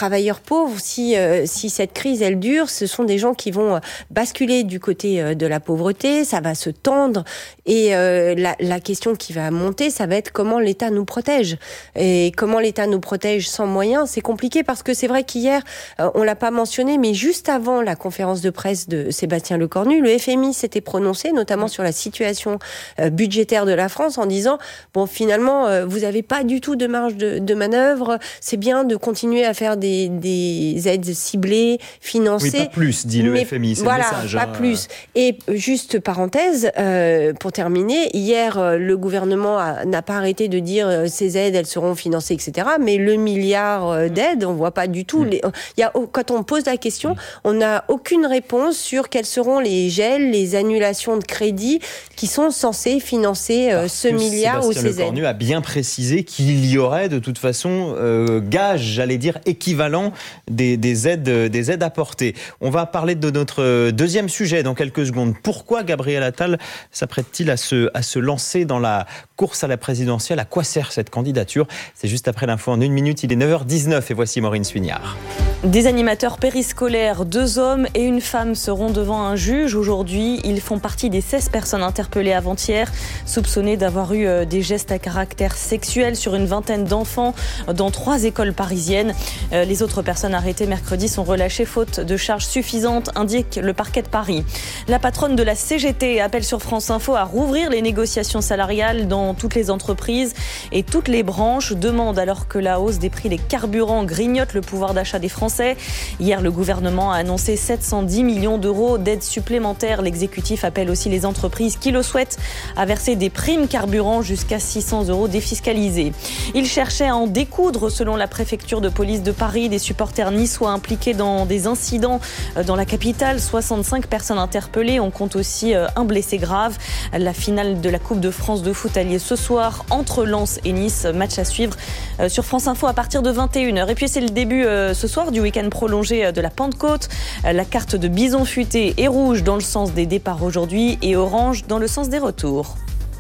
travailleurs pauvres, si cette crise elle dure, ce sont des gens qui vont basculer du côté de la pauvreté, ça va se tendre et la question qui va monter, ça va être comment l'État nous protège. Et comment l'État nous protège sans moyens, c'est compliqué parce que c'est vrai qu'hier, on l'a pas mentionné, mais juste avant la conférence de presse de Sébastien Lecornu, le FMI s'était prononcé notamment sur la situation budgétaire de la France en disant bon, finalement vous n'avez pas du tout de marge de manœuvre, c'est bien de continuer à faire des aides ciblées, financées. Oui, pas plus, dit le FMI, c'est voilà, le message. Pas plus. Et juste parenthèse, pour terminer, hier le gouvernement n'a pas arrêté de dire ces aides elles seront financées, etc. Mais le milliard d'aides, on voit pas du tout. Quand on pose la question, on n'a aucune réponse sur quels seront les gels, les annulations de crédits qui sont censés financer ce milliard ou ces aides. Sébastien Lecornu a bien précisé qu'il y aurait de toute façon gage, j'allais dire équivalent des aides apportées. On va parler de notre deuxième sujet dans quelques secondes. Pourquoi Gabriel Attal s'apprête-t-il à se lancer dans la course à la présidentielle? À quoi sert cette candidature? C'est juste après l'info en 1 minute. Il est 9h19 et voici Maureen Suignard. Des animateurs périscolaires, 2 hommes et une femme seront devant un juge aujourd'hui. Ils font partie des 16 personnes interpellées avant-hier, soupçonnées d'avoir eu des gestes à caractère sexuel sur une vingtaine d'enfants dans 3 écoles parisiennes. Les autres personnes arrêtées mercredi sont relâchées faute de charges suffisantes, indique le parquet de Paris. La patronne de la CGT appelle sur France Info à rouvrir les négociations salariales dans toutes les entreprises et toutes les branches, demande alors que la hausse des prix des carburants grignote le pouvoir d'achat des Français. Hier, le gouvernement a annoncé 710 millions d'euros d'aides supplémentaires. L'exécutif appelle aussi les entreprises qui le souhaitent à verser des primes carburant jusqu'à 600 euros défiscalisés. Il cherchait à en découdre selon la préfecture de police de Paris. Des supporters niçois impliqués dans des incidents dans la capitale. 65 personnes interpellées. On compte aussi un blessé grave. La finale de la Coupe de France de foot a lieu ce soir entre Lens et Nice. Match à suivre sur France Info à partir de 21h. Et puis c'est le début ce soir du week-end prolongé de la Pentecôte. La carte de bison futé est rouge dans le sens des départs aujourd'hui et orange dans le sens des retours.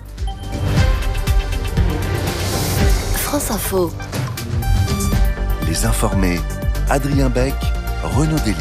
France Info. Les informés, Adrien Beck, Renaud Dely.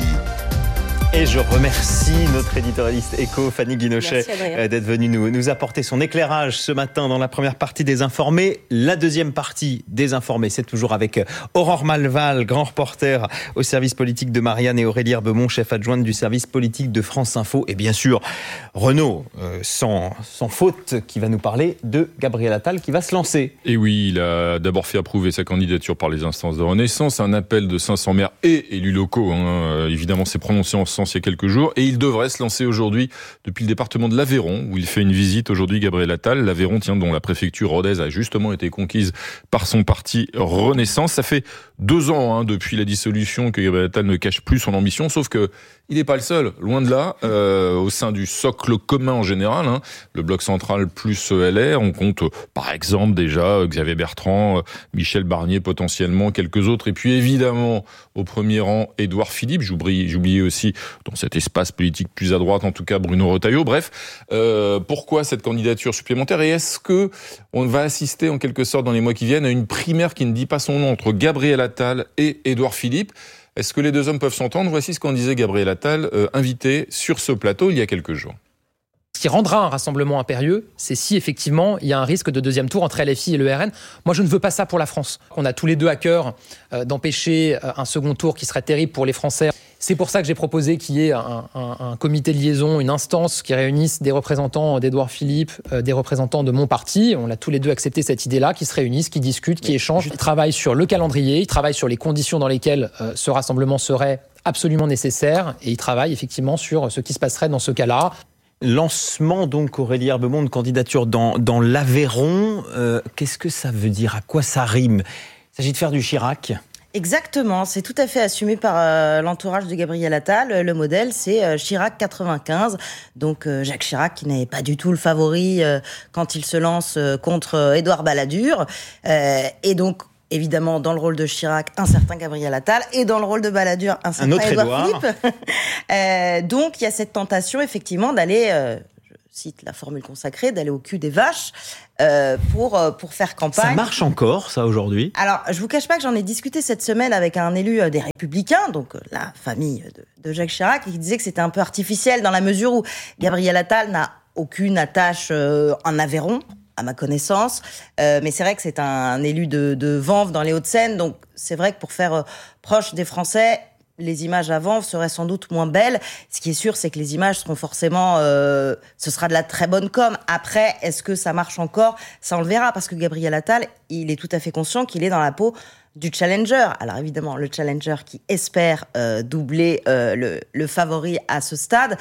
Et je remercie notre éditorialiste éco, Fanny Guinochet, d'être venue nous apporter son éclairage ce matin dans la première partie des Informés. La deuxième partie des Informés, c'est toujours avec Aurore Malval, grand reporter au service politique de Marianne, et Aurélie Herbemont, chef adjointe du service politique de France Info. Et bien sûr, Renaud, sans faute, qui va nous parler de Gabriel Attal qui va se lancer. Et oui, il a d'abord fait approuver sa candidature par les instances de Renaissance. Un appel de 500 maires et élus locaux, évidemment, s'est prononcé en ce sens il y a quelques jours, et il devrait se lancer aujourd'hui depuis le département de l'Aveyron, où il fait une visite aujourd'hui, Gabriel Attal. L'Aveyron, dont la préfecture Rodez a justement été conquise par son parti Renaissance. Ça fait 2 ans depuis la dissolution que Gabriel Attal ne cache plus son ambition, sauf que il n'est pas le seul, loin de là, au sein du socle commun en général, le bloc central plus LR, on compte par exemple déjà Xavier Bertrand, Michel Barnier potentiellement, quelques autres, et puis évidemment au premier rang Édouard Philippe, j'oubliais aussi dans cet espace politique plus à droite en tout cas Bruno Retailleau. Bref, pourquoi cette candidature supplémentaire, et est-ce que on va assister en quelque sorte dans les mois qui viennent à une primaire qui ne dit pas son nom entre Gabriel Attal et Édouard Philippe? Est-ce que les 2 hommes peuvent s'entendre? Voici ce qu'en disait Gabriel Attal, invité sur ce plateau il y a quelques jours. Ce qui rendra un rassemblement impérieux, c'est si effectivement il y a un risque de deuxième tour entre LFI et le RN. Moi, je ne veux pas ça pour la France. On a tous les deux à cœur d'empêcher un second tour qui serait terrible pour les Français. C'est pour ça que j'ai proposé qu'il y ait un comité de liaison, une instance qui réunisse des représentants d'Édouard Philippe, des représentants de mon parti. On a tous les deux accepté cette idée-là, qui se réunissent, qui discutent, qui échangent. Ils travaillent sur le calendrier, ils travaillent sur les conditions dans lesquelles ce rassemblement serait absolument nécessaire, et ils travaillent effectivement sur ce qui se passerait dans ce cas-là. Lancement donc, Aurélie Herbemont, de candidature dans l'Aveyron. Qu'est-ce que ça veut dire? À quoi ça rime? Il s'agit de faire du Chirac? Exactement, c'est tout à fait assumé par l'entourage de Gabriel Attal. Le modèle, c'est Chirac 95. Donc Jacques Chirac, qui n'est pas du tout le favori quand il se lance contre Édouard Balladur. Et donc, évidemment, dans le rôle de Chirac, un certain Gabriel Attal, et dans le rôle de Balladur, un certain Édouard Philippe. Donc, il y a cette tentation, effectivement, d'aller cite la formule consacrée, d'aller au cul des vaches pour faire campagne. Ça marche encore, ça, aujourd'hui ? Alors, je vous cache pas que j'en ai discuté cette semaine avec un élu des Républicains, donc la famille de Jacques Chirac, qui disait que c'était un peu artificiel dans la mesure où Gabriel Attal n'a aucune attache en Aveyron, à ma connaissance, mais c'est vrai que c'est un élu de Vanves dans les Hauts-de-Seine, donc c'est vrai que pour faire proche des Français, les images à Vanves seraient sans doute moins belles. Ce qui est sûr, c'est que les images seront forcément... ce sera de la très bonne com. Après, est-ce que ça marche encore ? Ça, on le verra, parce que Gabriel Attal, il est tout à fait conscient qu'il est dans la peau du challenger. Alors évidemment, le challenger qui espère doubler le favori à ce stade.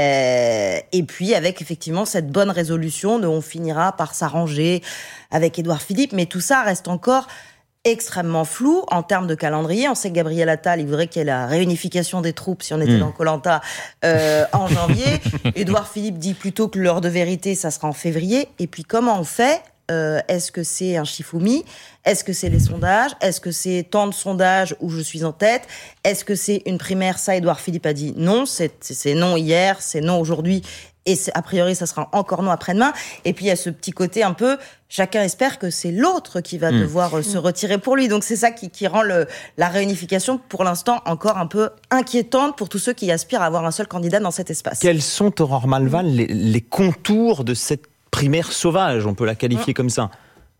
Et puis avec effectivement cette bonne résolution de on finira par s'arranger avec Édouard Philippe. Mais tout ça reste encore extrêmement flou en termes de calendrier. On sait que Gabriel Attal, il voudrait qu'il y ait la réunification des troupes si on était dans Koh-Lanta en janvier. Édouard Philippe dit plutôt que l'heure de vérité, ça sera en février. Et puis comment on fait ? Est-ce que c'est un Shifumi ? Est-ce que c'est les sondages ? Est-ce que c'est tant de sondages où je suis en tête ? Est-ce que c'est une primaire ? Ça, Édouard Philippe a dit non. C'est non hier, c'est non aujourd'hui. Et a priori, ça sera encore non après-demain. Et puis, il y a ce petit côté un peu... Chacun espère que c'est l'autre qui va devoir se retirer pour lui. Donc, c'est ça qui rend la réunification, pour l'instant, encore un peu inquiétante pour tous ceux qui aspirent à avoir un seul candidat dans cet espace. Quels sont, Aurore Malval, les contours de cette primaire sauvage ? On peut la qualifier comme ça.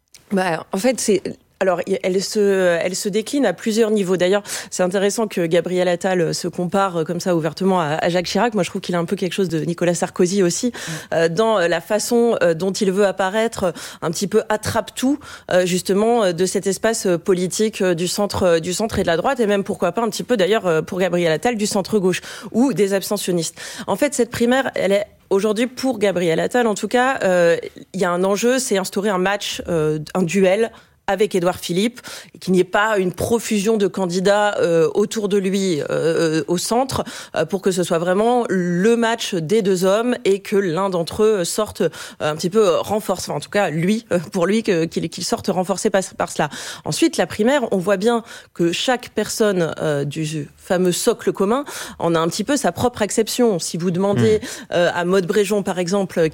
En fait, alors, elle se décline à plusieurs niveaux. D'ailleurs, c'est intéressant que Gabriel Attal se compare comme ça ouvertement à Jacques Chirac. Moi, je trouve qu'il a un peu quelque chose de Nicolas Sarkozy aussi, dans la façon dont il veut apparaître un petit peu attrape-tout, justement, de cet espace politique du centre et de la droite, et même, pourquoi pas, un petit peu, d'ailleurs, pour Gabriel Attal, du centre-gauche, ou des abstentionnistes. En fait, cette primaire, elle est... Aujourd'hui, pour Gabriel Attal, en tout cas, il y a un enjeu, c'est instaurer un match, un duel avec Édouard Philippe, et qu'il n'y ait pas une profusion de candidats autour de lui au centre, pour que ce soit vraiment le match des deux hommes et que l'un d'entre eux sorte un petit peu renforcé, enfin, en tout cas pour lui qu'il sorte renforcé par cela. Ensuite, la primaire, on voit bien que chaque personne du fameux socle commun en a un petit peu sa propre acception. Si vous demandez à Maude Bréjon, par exemple,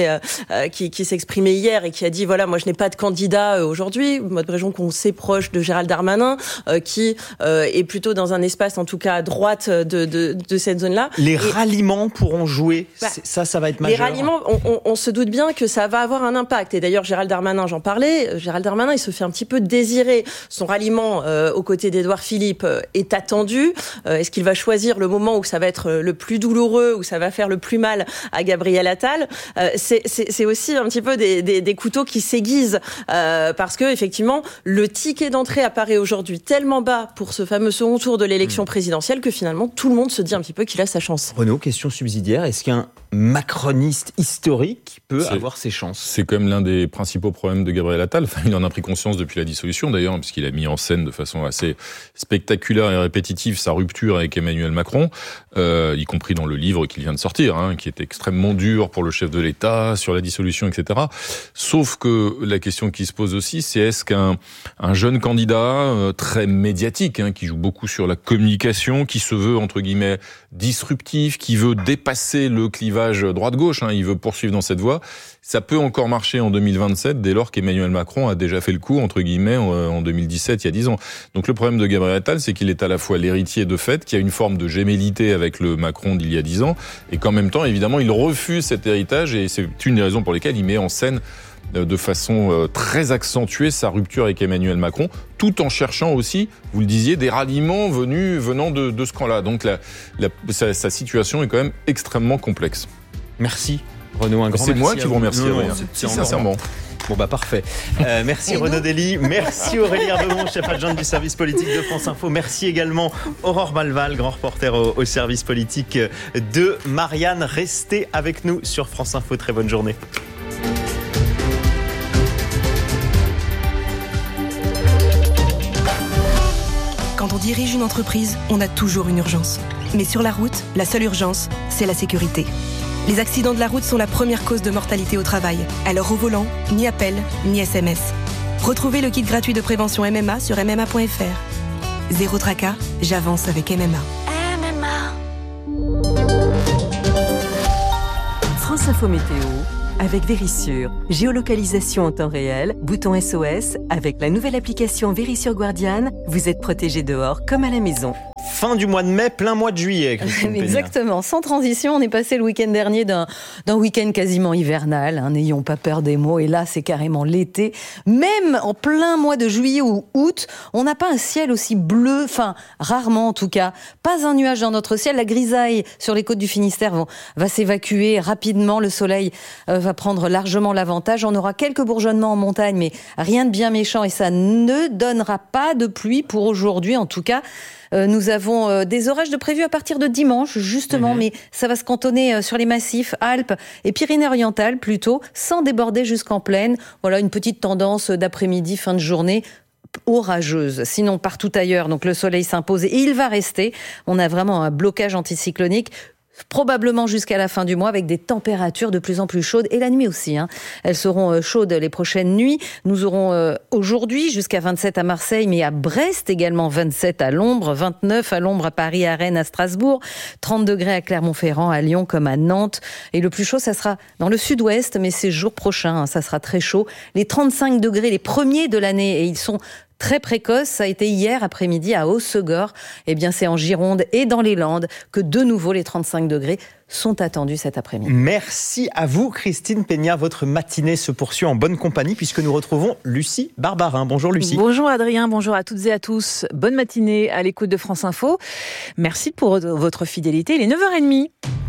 qui s'exprimait hier et qui a dit voilà, moi je n'ai pas de candidat aujourd'hui, Maude Bréjon qu'on sait proche de Gérald Darmanin, qui est plutôt dans un espace en tout cas à droite de cette zone-là. Les ralliements pourront jouer, ça va être majeur. Les ralliements, on se doute bien que ça va avoir un impact. Et d'ailleurs, Gérald Darmanin, j'en parlais, Gérald Darmanin, il se fait un petit peu désirer. Son ralliement aux côtés d'Édouard Philippe est attendu. Est-ce qu'il va choisir le moment où ça va être le plus douloureux, où ça va faire le plus mal à Gabriel Attal ? C'est aussi un petit peu des couteaux qui s'aiguisent, parce que effectivement, le ticket d'entrée apparaît aujourd'hui tellement bas pour ce fameux second tour de l'élection présidentielle que finalement tout le monde se dit un petit peu qu'il a sa chance. Renaud, question subsidiaire, est-ce qu'un macroniste historique peut avoir ses chances ? C'est quand même l'un des principaux problèmes de Gabriel Attal. Enfin, il en a pris conscience depuis la dissolution d'ailleurs, puisqu'il a mis en scène de façon assez spectaculaire et répétitive sa rupture avec Emmanuel Macron, y compris dans le livre qu'il vient de sortir, qui est extrêmement dur pour le chef de l'État, sur la dissolution, etc. Sauf que la question qui se pose aussi, c'est est-ce qu'un jeune candidat très médiatique, qui joue beaucoup sur la communication, qui se veut, entre guillemets, disruptif, qui veut dépasser le clivage droite-gauche, il veut poursuivre dans cette voie, ça peut encore marcher en 2027 dès lors qu'Emmanuel Macron a déjà fait le coup, entre guillemets, en 2017, il y a 10 ans. Donc le problème de Gabriel Attal, c'est qu'il est à la fois l'héritier de fait, qui a une forme de gémellité avec le Macron d'il y a 10 ans, et qu'en même temps, évidemment, il refuse cet héritage, et c'est une des raisons pour lesquelles il met en scène de façon très accentuée sa rupture avec Emmanuel Macron, tout en cherchant aussi, vous le disiez, des ralliements venant de ce camp-là. Donc sa situation est quand même extrêmement complexe. Merci Renaud, un grand merci. C'est moi qui vous remercie, sincèrement. Bon parfait. Merci Renaud Dely, merci Aurélie Herbemont, chef adjointe du service politique de France Info. Merci également Aurore Malval, grand reporter au service politique de Marianne. Restez avec nous sur France Info, très bonne journée. Quand on dirige une entreprise, on a toujours une urgence. Mais sur la route, la seule urgence, c'est la sécurité. Les accidents de la route sont la première cause de mortalité au travail. Alors au volant, ni appel, ni SMS. Retrouvez le kit gratuit de prévention MMA sur MMA.fr. Zéro tracas, j'avance avec MMA. MMA. France France Info Météo avec Vérissure. Géolocalisation en temps réel, bouton SOS. Avec la nouvelle application Vérissure Guardian, vous êtes protégé dehors comme à la maison. Fin du mois de mai, plein mois de juillet, Christine Peña. Exactement. Sans transition, on est passé le week-end dernier d'un week-end quasiment hivernal. N'ayons pas peur des mots. Et là, c'est carrément l'été. Même en plein mois de juillet ou août, on n'a pas un ciel aussi bleu, enfin, rarement en tout cas. Pas un nuage dans notre ciel. La grisaille sur les côtes du Finistère va s'évacuer rapidement. Le soleil va prendre largement l'avantage. On aura quelques bourgeonnements en montagne, mais rien de bien méchant. Et ça ne donnera pas de pluie pour aujourd'hui, en tout cas. Nous avons des orages de prévus à partir de dimanche, justement, mais ça va se cantonner sur les massifs, Alpes et Pyrénées-Orientales plutôt, sans déborder jusqu'en plaine. Voilà une petite tendance d'après-midi, fin de journée, orageuse. Sinon, partout ailleurs, donc le soleil s'impose et il va rester. On a vraiment un blocage anticyclonique. Probablement jusqu'à la fin du mois avec des températures de plus en plus chaudes et la nuit aussi. Elles seront chaudes les prochaines nuits. Nous aurons aujourd'hui jusqu'à 27 à Marseille, mais à Brest également 27 à l'ombre, 29 à l'ombre à Paris, à Rennes, à Strasbourg, 30 degrés à Clermont-Ferrand, à Lyon comme à Nantes. Et le plus chaud, ça sera dans le sud-ouest, mais c'est jour prochain, ça sera très chaud. Les 35 degrés, les premiers de l'année, et ils sont très précoce, ça a été hier après-midi à Hossegor. Eh bien, c'est en Gironde et dans les Landes que de nouveau les 35 degrés sont attendus cet après-midi. Merci à vous, Christine Peña. Votre matinée se poursuit en bonne compagnie puisque nous retrouvons Lucie Barbarin. Bonjour Lucie. Bonjour Adrien, bonjour à toutes et à tous. Bonne matinée à l'écoute de France Info. Merci pour votre fidélité. Il est 9h30.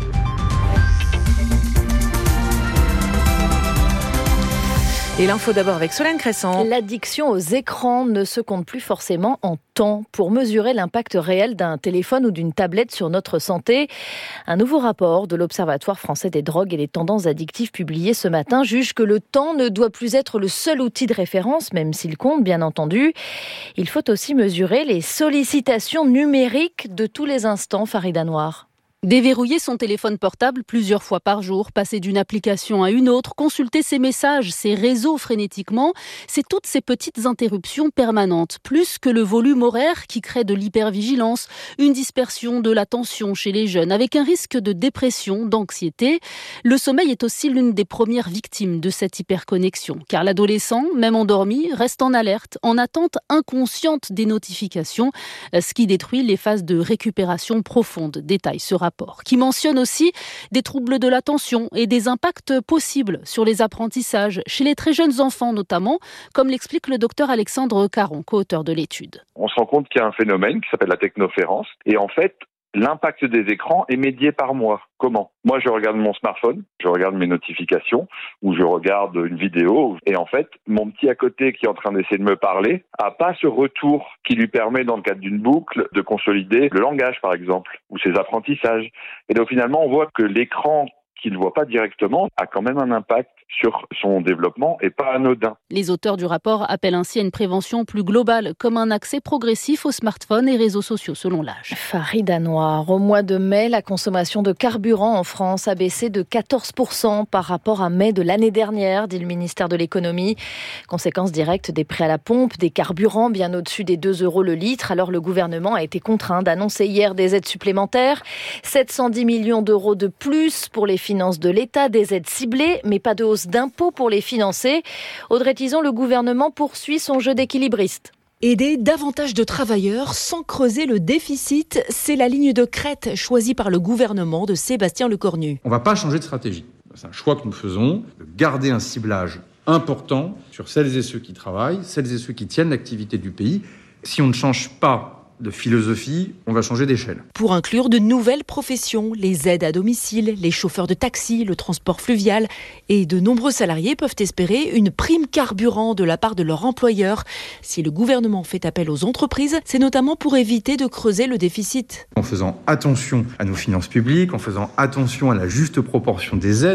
Et l'info d'abord avec Solène Crescent. L'addiction aux écrans ne se compte plus forcément en temps. Pour mesurer l'impact réel d'un téléphone ou d'une tablette sur notre santé, un nouveau rapport de l'Observatoire français des drogues et des tendances addictives publié ce matin juge que le temps ne doit plus être le seul outil de référence, même s'il compte bien entendu. Il faut aussi mesurer les sollicitations numériques de tous les instants, Farida Noir. Déverrouiller son téléphone portable plusieurs fois par jour, passer d'une application à une autre, consulter ses messages, ses réseaux frénétiquement, c'est toutes ces petites interruptions permanentes, plus que le volume horaire qui crée de l'hypervigilance, une dispersion de l'attention chez les jeunes, avec un risque de dépression, d'anxiété. Le sommeil est aussi l'une des premières victimes de cette hyperconnexion, car l'adolescent, même endormi, reste en alerte, en attente inconsciente des notifications, ce qui détruit les phases de récupération profonde, détaille ce rapport, qui mentionne aussi des troubles de l'attention et des impacts possibles sur les apprentissages, chez les très jeunes enfants notamment, comme l'explique le docteur Alexandre Caron, co-auteur de l'étude. On se rend compte qu'il y a un phénomène qui s'appelle la technoférence, et en fait, l'impact des écrans est médié par moi. Comment ? Moi, je regarde mon smartphone, je regarde mes notifications, ou je regarde une vidéo, et en fait, mon petit à côté qui est en train d'essayer de me parler a pas ce retour qui lui permet, dans le cadre d'une boucle, de consolider le langage, par exemple, ou ses apprentissages. Et donc, finalement, on voit que l'écran qu'il ne voit pas directement a quand même un impact sur son développement et pas anodin. Les auteurs du rapport appellent ainsi à une prévention plus globale, comme un accès progressif aux smartphones et réseaux sociaux selon l'âge. Farida Noir, au mois de mai, la consommation de carburant en France a baissé de 14% par rapport à mai de l'année dernière, dit le ministère de l'économie. Conséquence directe des prix à la pompe, des carburants bien au-dessus des 2 € le litre. Alors le gouvernement a été contraint d'annoncer hier des aides supplémentaires. 710 millions d'euros de plus pour les finances de l'État, des aides ciblées, mais pas de hausse d'impôts pour les financer. Audrey Tison, le gouvernement poursuit son jeu d'équilibriste. Aider davantage de travailleurs sans creuser le déficit, c'est la ligne de crête choisie par le gouvernement de Sébastien Lecornu. On ne va pas changer de stratégie. C'est un choix que nous faisons, de garder un ciblage important sur celles et ceux qui travaillent, celles et ceux qui tiennent l'activité du pays. Si on ne change pas de philosophie, on va changer d'échelle. Pour inclure de nouvelles professions, les aides à domicile, les chauffeurs de taxi, le transport fluvial, et de nombreux salariés peuvent espérer une prime carburant de la part de leur employeur. Si le gouvernement fait appel aux entreprises, c'est notamment pour éviter de creuser le déficit. En faisant attention à nos finances publiques, en faisant attention à la juste proportion des aides, alors,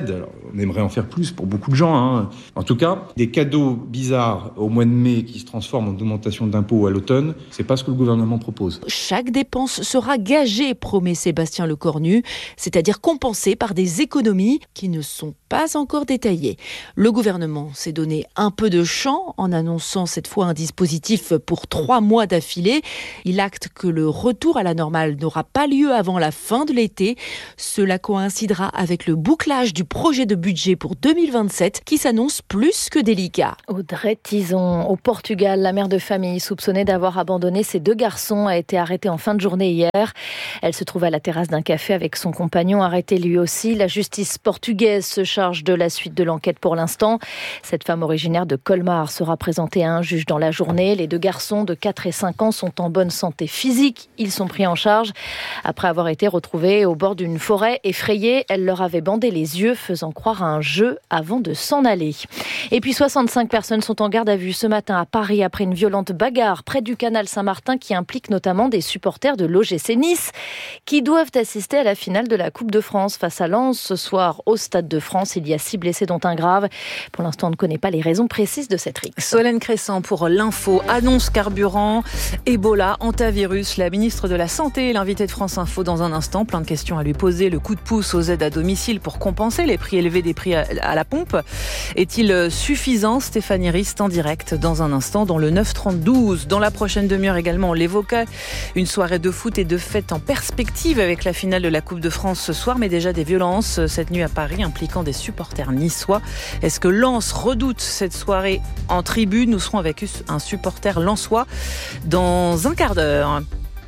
On aimerait en faire plus pour beaucoup de gens, hein. En tout cas, des cadeaux bizarres au mois de mai qui se transforment en augmentation d'impôts à l'automne, c'est pas ce que le gouvernement propose. Chaque dépense sera gagée, promet Sébastien Lecornu, c'est-à-dire compensée par des économies qui ne sont pas encore détaillées. Le gouvernement s'est donné un peu de champ en annonçant cette fois un dispositif pour 3 mois d'affilée. Il acte que le retour à la normale n'aura pas lieu avant la fin de l'été. Cela coïncidera avec le bouclage du projet de budget pour 2027 qui s'annonce plus que délicat. Audrey Tison, au Portugal, la mère de famille soupçonnée d'avoir abandonné ses 2 garçons a été arrêtée en fin de journée hier. Elle se trouve à la terrasse d'un café avec son compagnon, arrêté lui aussi. La justice portugaise se charge de la suite de l'enquête pour l'instant. Cette femme originaire de Colmar sera présentée à un juge dans la journée. Les 2 garçons de 4 et 5 ans sont en bonne santé physique. Ils sont pris en charge après avoir été retrouvés au bord d'une forêt effrayée. Elle leur avait bandé les yeux, faisant croire à un jeu avant de s'en aller. Et puis 65 personnes sont en garde à vue ce matin à Paris après une violente bagarre près du canal Saint-Martin qui implique notamment des supporters de l'OGC Nice qui doivent assister à la finale de la Coupe de France face à Lens ce soir au Stade de France. Il y a 6 blessés dont un grave. Pour l'instant, on ne connaît pas les raisons précises de cette rixe. Solène Crescent pour l'info. Annonce carburant, Ebola, hantavirus. La ministre de la Santé est l'invitée de France Info dans un instant. Plein de questions à lui poser. Le coup de pouce aux aides à domicile pour compenser les prix élevés des prix à la pompe. Est-il suffisant? Stéphanie Rist en direct dans un instant dans le 9-30-12. Dans la prochaine demi-heure également, on l'évoquait, une soirée de foot et de fête en perspective avec la finale de la Coupe de France ce soir, mais déjà des violences cette nuit à Paris impliquant des supporters niçois. Est-ce que Lens redoute cette soirée en tribune? Nous serons avec un supporter lensois dans un quart d'heure.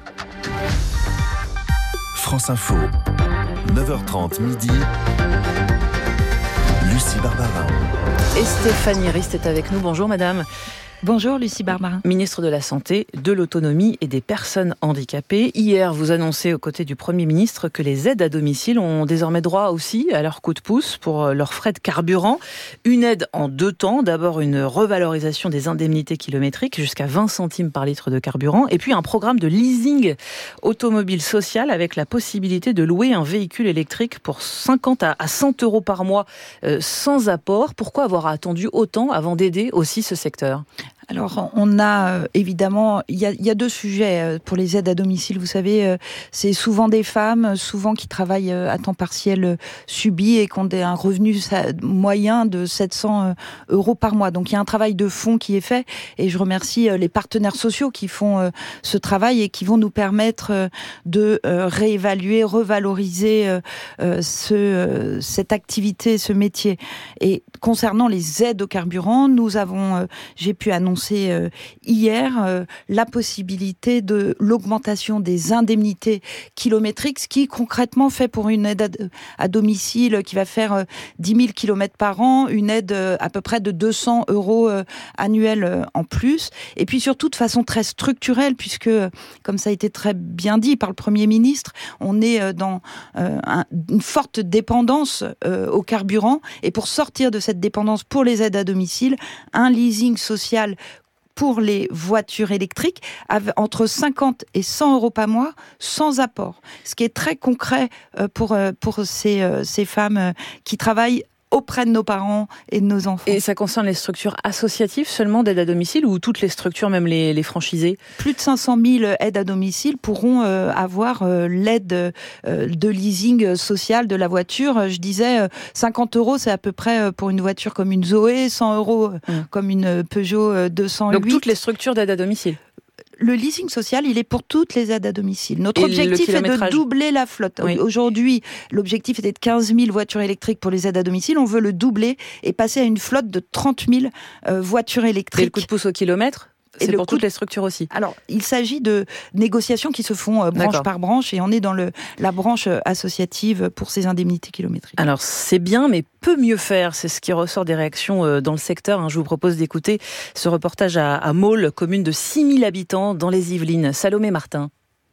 France Info, 9h30 midi. Lucie Barbarin. Et Stéphanie Rist est avec nous. Bonjour madame. Bonjour Lucie Barbarin. Ministre de la Santé, de l'Autonomie et des Personnes handicapées. Hier, vous annoncez aux côtés du Premier ministre que les aides à domicile ont désormais droit aussi à leur coup de pouce pour leurs frais de carburant. Une aide en 2 temps. D'abord, une revalorisation des indemnités kilométriques jusqu'à 20 centimes par litre de carburant. Et puis, un programme de leasing automobile social avec la possibilité de louer un véhicule électrique pour 50 à 100 euros par mois sans apport. Pourquoi avoir attendu autant avant d'aider aussi ce secteur ? Alors, on a évidemment, il y a 2 sujets pour les aides à domicile. Vous savez, c'est souvent des femmes, souvent qui travaillent à temps partiel subi et qui ont un revenu moyen de 700 euros par mois. Donc, il y a un travail de fond qui est fait et je remercie les partenaires sociaux qui font ce travail et qui vont nous permettre de réévaluer, revaloriser cette activité, ce métier. Et concernant les aides au carburant, j'ai pu annoncer hier la possibilité de l'augmentation des indemnités kilométriques, ce qui concrètement fait pour une aide à domicile qui va faire 10 000 km par an, une aide à peu près de 200 euros annuels en plus. Et puis surtout de façon très structurelle, puisque, comme ça a été très bien dit par le Premier ministre, on est dans une forte dépendance au carburant. Et pour sortir de cette dépendance pour les aides à domicile, un leasing social pour les voitures électriques entre 50 et 100 euros par mois sans apport. Ce qui est très concret pour ces femmes qui travaillent auprès de nos parents et de nos enfants. Et ça concerne les structures associatives seulement d'aide à domicile ou toutes les structures, même les franchisés ? Plus de 500 000 aides à domicile pourront avoir l'aide de leasing social de la voiture. Je disais 50 euros, c'est à peu près pour une voiture comme une Zoé, 100 euros comme une Peugeot 208. Donc toutes les structures d'aide à domicile ? Le leasing social, il est pour toutes les aides à domicile. Notre objectif est de doubler la flotte. Oui. Aujourd'hui, l'objectif était de 15 000 voitures électriques pour les aides à domicile. On veut le doubler et passer à une flotte de 30 000 voitures électriques. Et le coup de pouce au kilomètre ? C'est pour toutes les structures aussi. Alors, il s'agit de négociations qui se font branche par branche et on est dans la branche associative pour ces indemnités kilométriques. Alors, c'est bien, mais peut mieux faire. C'est ce qui ressort des réactions dans le secteur. Je vous propose d'écouter ce reportage à Maule, commune de 6 000 habitants dans les Yvelines. Salomé Martin.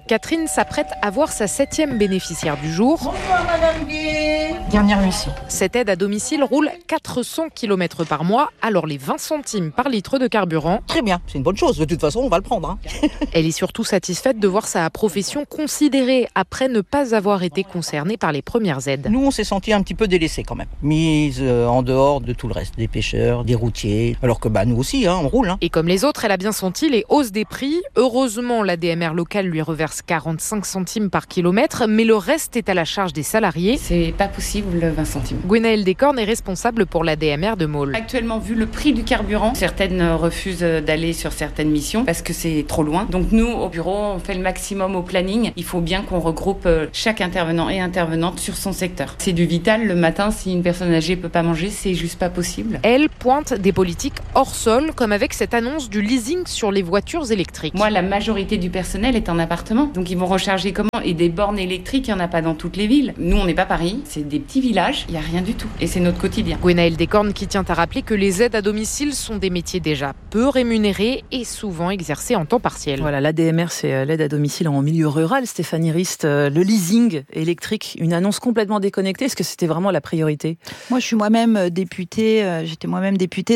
Catherine s'apprête à voir sa 7e bénéficiaire du jour. Bonsoir Madame Gué. Dernière mission. Cette aide à domicile roule 400 km par mois, alors les 20 centimes par litre de carburant. Très bien, c'est une bonne chose. De toute façon, on va le prendre. Elle est surtout satisfaite de voir sa profession considérée après ne pas avoir été concernée par les premières aides. Nous, on s'est sentis un petit peu délaissés quand même. Mise en dehors de tout le reste, des pêcheurs, des routiers. Alors que nous aussi, on roule. Et comme les autres, elle a bien senti les hausses des prix. Heureusement, l'ADMR locale lui reverse 45 centimes par kilomètre, mais le reste est à la charge des salariés. C'est pas possible, 20 centimes. Gwenaëlle Descornes est responsable pour l'ADMR de Maule. Actuellement, vu le prix du carburant, certaines refusent d'aller sur certaines missions parce que c'est trop loin. Donc nous, au bureau, on fait le maximum au planning. Il faut bien qu'on regroupe chaque intervenant et intervenante sur son secteur. C'est du vital. Le matin, si une personne âgée peut pas manger, c'est juste pas possible. Elle pointe des politiques hors sol, comme avec cette annonce du leasing sur les voitures électriques. Moi, la majorité du personnel est en appartement. Donc ils vont recharger comment ? Et des bornes électriques, il n'y en a pas dans toutes les villes. Nous, on n'est pas Paris, c'est des petits villages, il n'y a rien du tout. Et c'est notre quotidien. Gwenaëlle Descornes qui tient à rappeler que les aides à domicile sont des métiers déjà peu rémunérés et souvent exercés en temps partiel. Voilà, l'ADMR, c'est l'aide à domicile en milieu rural. Stéphanie Rist, le leasing électrique, une annonce complètement déconnectée. Est-ce que c'était vraiment la priorité ? Moi, je suis moi-même députée, j'étais moi-même députée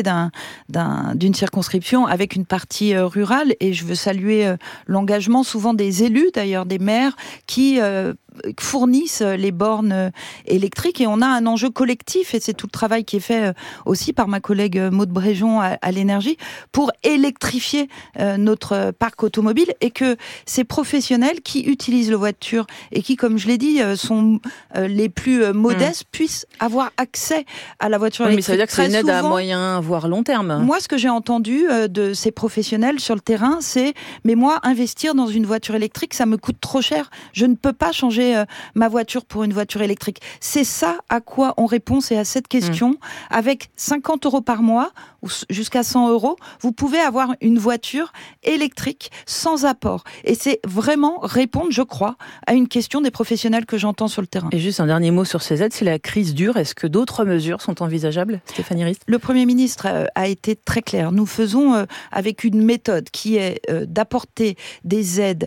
d'une circonscription avec une partie rurale et je veux saluer l'engagement souvent des élus, d'ailleurs des maires, qui fournissent les bornes électriques et on a un enjeu collectif et c'est tout le travail qui est fait aussi par ma collègue Maude Bréjon à l'énergie pour électrifier notre parc automobile et que ces professionnels qui utilisent la voiture et qui, comme je l'ai dit, sont les plus modestes puissent avoir accès à la voiture électrique. Mais ça veut dire que c'est une aide à moyen voire long terme. Moi, ce que j'ai entendu de ces professionnels sur le terrain, c'est mais moi, investir dans une voiture électrique, ça me coûte trop cher. Je ne peux pas changer ma voiture pour une voiture électrique. C'est ça à quoi on répond, c'est à cette question. Avec 50 € par mois ou jusqu'à 100 €, vous pouvez avoir une voiture électrique sans apport. Et c'est vraiment répondre, je crois, à une question des professionnels que j'entends sur le terrain. Et juste un dernier mot sur ces aides. Si la crise dure, est-ce que d'autres mesures sont envisageables, Stéphanie Rist ? Le Premier ministre a été très clair. Nous faisons avec une méthode qui est d'apporter des aides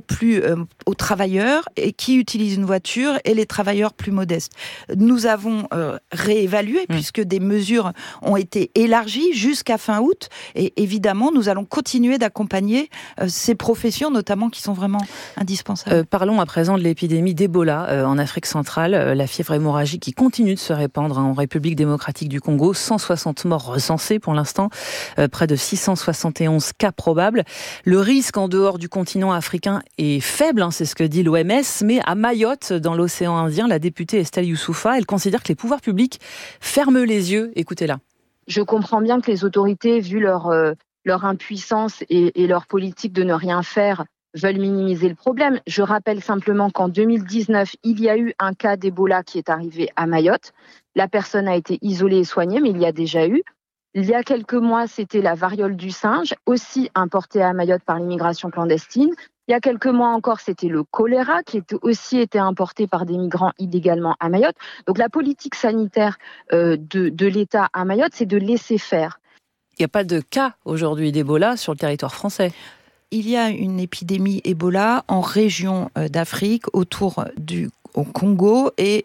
aux travailleurs et qui utilisent une voiture et les travailleurs plus modestes. Nous avons réévalué puisque des mesures ont été élargies jusqu'à fin août et évidemment nous allons continuer d'accompagner ces professions notamment qui sont vraiment indispensables. Parlons à présent de l'épidémie d'Ebola en Afrique centrale, la fièvre hémorragique qui continue de se répandre en République démocratique du Congo, 160 morts recensés pour l'instant, près de 671 cas probables. Le risque en dehors du continent africain est faible, c'est ce que dit l'OMS, mais à Mayotte, dans l'océan Indien, la députée Estelle Youssoufa, elle considère que les pouvoirs publics ferment les yeux. Écoutez-la. Je comprends bien que les autorités, vu leur impuissance et leur politique de ne rien faire, veulent minimiser le problème. Je rappelle simplement qu'en 2019, il y a eu un cas d'Ebola qui est arrivé à Mayotte. La personne a été isolée et soignée, mais il y a déjà eu. Il y a quelques mois, c'était la variole du singe, aussi importée à Mayotte par l'immigration clandestine. Il y a quelques mois encore, c'était le choléra qui était aussi été importé par des migrants illégalement à Mayotte. Donc la politique sanitaire de l'État à Mayotte, c'est de laisser faire. Il n'y a pas de cas aujourd'hui d'Ebola sur le territoire français. Il y a une épidémie Ebola en région d'Afrique autour au Congo et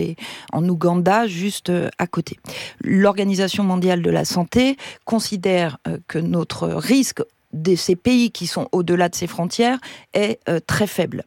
en Ouganda, juste à côté. L'Organisation mondiale de la santé considère que notre risque de ces pays qui sont au-delà de ces frontières est très faible.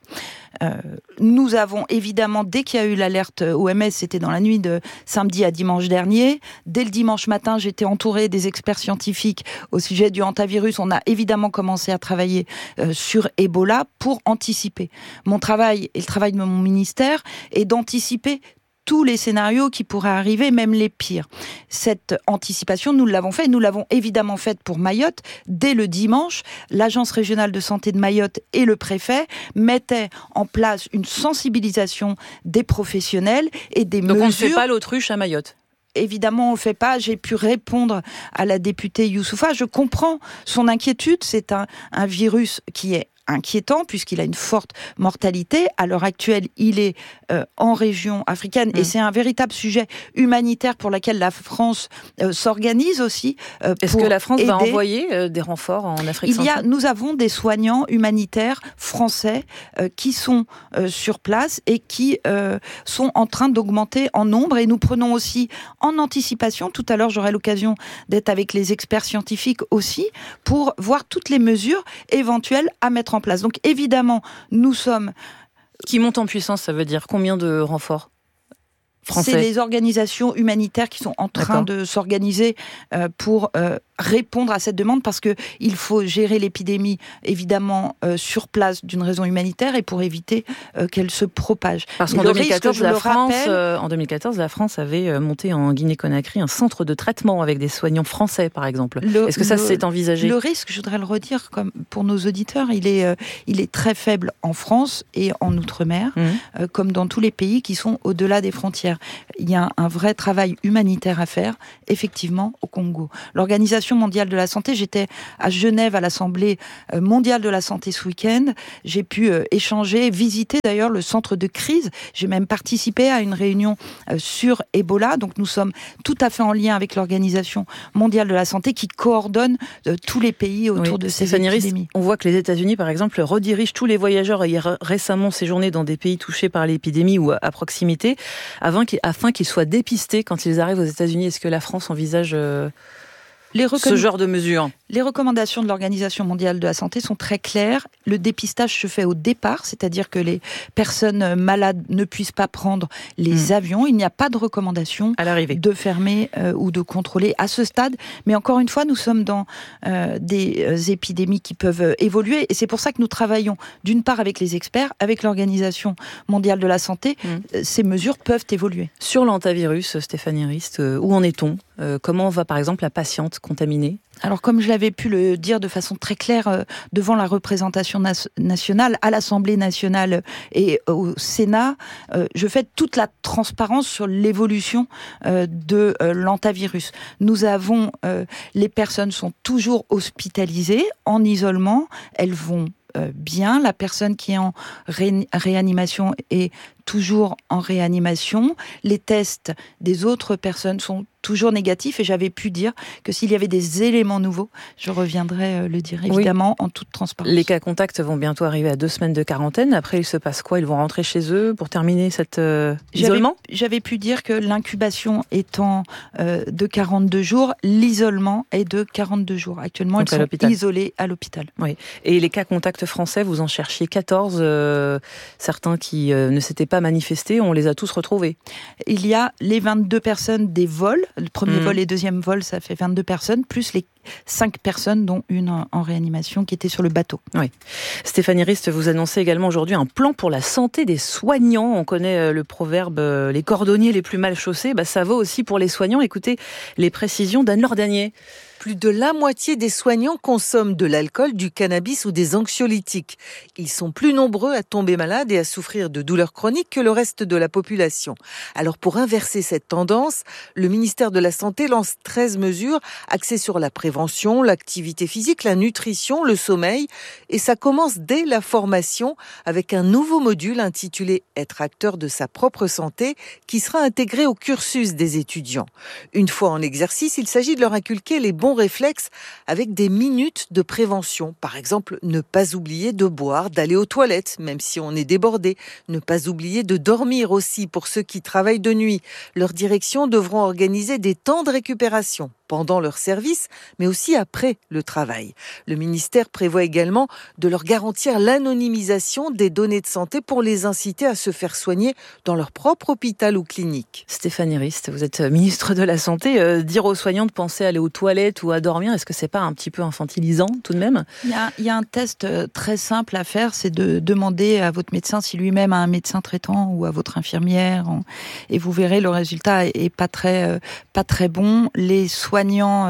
Nous avons évidemment, dès qu'il y a eu l'alerte OMS, c'était dans la nuit de samedi à dimanche dernier, dès le dimanche matin, j'étais entourée des experts scientifiques au sujet du hantavirus. On a évidemment commencé à travailler sur Ebola pour anticiper. Mon travail et le travail de mon ministère est d'anticiper tous les scénarios qui pourraient arriver, même les pires. Cette anticipation, nous l'avons fait. Nous l'avons évidemment faite pour Mayotte. Dès le dimanche, l'Agence régionale de santé de Mayotte et le préfet mettaient en place une sensibilisation des professionnels et des mesures... Donc on ne fait pas l'autruche à Mayotte ? Évidemment, on ne le fait pas. J'ai pu répondre à la députée Youssoufa. Je comprends son inquiétude. C'est un virus qui est inquiétant puisqu'il a une forte mortalité. À l'heure actuelle, il est en région africaine et c'est un véritable sujet humanitaire pour lequel la France s'organise aussi. Est-ce que la France va envoyer des renforts en Afrique centrale ? Nous avons des soignants humanitaires français qui sont sur place et qui sont en train d'augmenter en nombre. Et nous prenons aussi en anticipation, tout à l'heure j'aurai l'occasion d'être avec les experts scientifiques aussi, pour voir toutes les mesures éventuelles à mettre en place. Donc évidemment, nous sommes... Qui monte en puissance, ça veut dire combien de renforts français ? C'est les organisations humanitaires qui sont en train de s'organiser pour répondre à cette demande, parce que il faut gérer l'épidémie évidemment sur place d'une raison humanitaire et pour éviter qu'elle se propage. Parce qu'en 2014, la France avait monté en Guinée-Conakry un centre de traitement avec des soignants français, par exemple. Est-ce que ça c'est envisagé ? Le risque, je voudrais le redire comme pour nos auditeurs, il est très faible en France et en Outre-mer, comme dans tous les pays qui sont au-delà des frontières. Il y a un vrai travail humanitaire à faire, effectivement, au Congo. L'Organisation mondiale de la santé, j'étais à Genève à l'Assemblée mondiale de la santé ce week-end. J'ai pu échanger, visiter d'ailleurs le centre de crise. J'ai même participé à une réunion sur Ebola. Donc nous sommes tout à fait en lien avec l'Organisation mondiale de la santé qui coordonne tous les pays autour de ces épidémies. On voit que les États-Unis, par exemple, redirigent tous les voyageurs ayant récemment séjourné dans des pays touchés par l'épidémie ou à proximité, afin qu'ils soient dépistés quand ils arrivent aux États-Unis. Est-ce que la France envisage ce genre de mesures? Les recommandations de l'Organisation mondiale de la santé sont très claires. Le dépistage se fait au départ, c'est-à-dire que les personnes malades ne puissent pas prendre les avions. Il n'y a pas de recommandation de fermer ou de contrôler à ce stade. Mais encore une fois, nous sommes dans des épidémies qui peuvent évoluer. Et c'est pour ça que nous travaillons d'une part avec les experts, avec l'Organisation mondiale de la santé. Ces mesures peuvent évoluer. Sur l'hantavirus, Stéphanie Rist, où en est-on ? Comment va par exemple la patiente contaminée ? Alors, comme je l'avais pu le dire de façon très claire devant la représentation nationale, à l'Assemblée nationale et au Sénat, je fais toute la transparence sur l'évolution de l'hantavirus. Nous avons, les personnes sont toujours hospitalisées, en isolement, elles vont bien. La personne qui est en réanimation est toujours en réanimation. Les tests des autres personnes sont toujours négatifs et j'avais pu dire que s'il y avait des éléments nouveaux, je reviendrai le dire évidemment en toute transparence. Les cas contacts vont bientôt arriver à 2 semaines de quarantaine. Après, il se passe quoi ? Ils vont rentrer chez eux pour terminer cet isolement ? J'avais pu dire que l'incubation étant de 42 jours, l'isolement est de 42 jours. Actuellement, donc ils sont isolés à l'hôpital. Oui. Et les cas contacts français, vous en cherchiez 14. Certains qui ne s'étaient pas manifestés, on les a tous retrouvés. Il y a les 22 personnes des vols. Le premier vol et deuxième vol, ça fait 22 personnes, plus les 5 personnes, dont une en réanimation, qui était sur le bateau. Oui. Stéphanie Rist, vous annoncez également aujourd'hui un plan pour la santé des soignants. On connaît le proverbe « les cordonniers les plus mal chaussés ». Ça vaut aussi pour les soignants. Écoutez les précisions d'Anne Lordanier. Plus de la moitié des soignants consomment de l'alcool, du cannabis ou des anxiolytiques. Ils sont plus nombreux à tomber malades et à souffrir de douleurs chroniques que le reste de la population. Alors pour inverser cette tendance, le ministère de la Santé lance 13 mesures axées sur la prévention, l'activité physique, la nutrition, le sommeil. Et ça commence dès la formation avec un nouveau module intitulé « Être acteur de sa propre santé » qui sera intégré au cursus des étudiants. Une fois en exercice, il s'agit de leur inculquer les bons réflexes avec des minutes de prévention. Par exemple, ne pas oublier de boire, d'aller aux toilettes, même si on est débordé. Ne pas oublier de dormir aussi pour ceux qui travaillent de nuit. Leurs directions devront organiser des temps de récupération pendant leur service, mais aussi après le travail. Le ministère prévoit également de leur garantir l'anonymisation des données de santé pour les inciter à se faire soigner dans leur propre hôpital ou clinique. Stéphanie Rist, vous êtes ministre de la Santé. Dire aux soignants de penser à aller aux toilettes ou à dormir, est-ce que c'est pas un petit peu infantilisant tout de même ? Il y a un test très simple à faire, c'est de demander à votre médecin si lui-même a un médecin traitant ou à votre infirmière, et vous verrez le résultat est pas très bon. Les soignants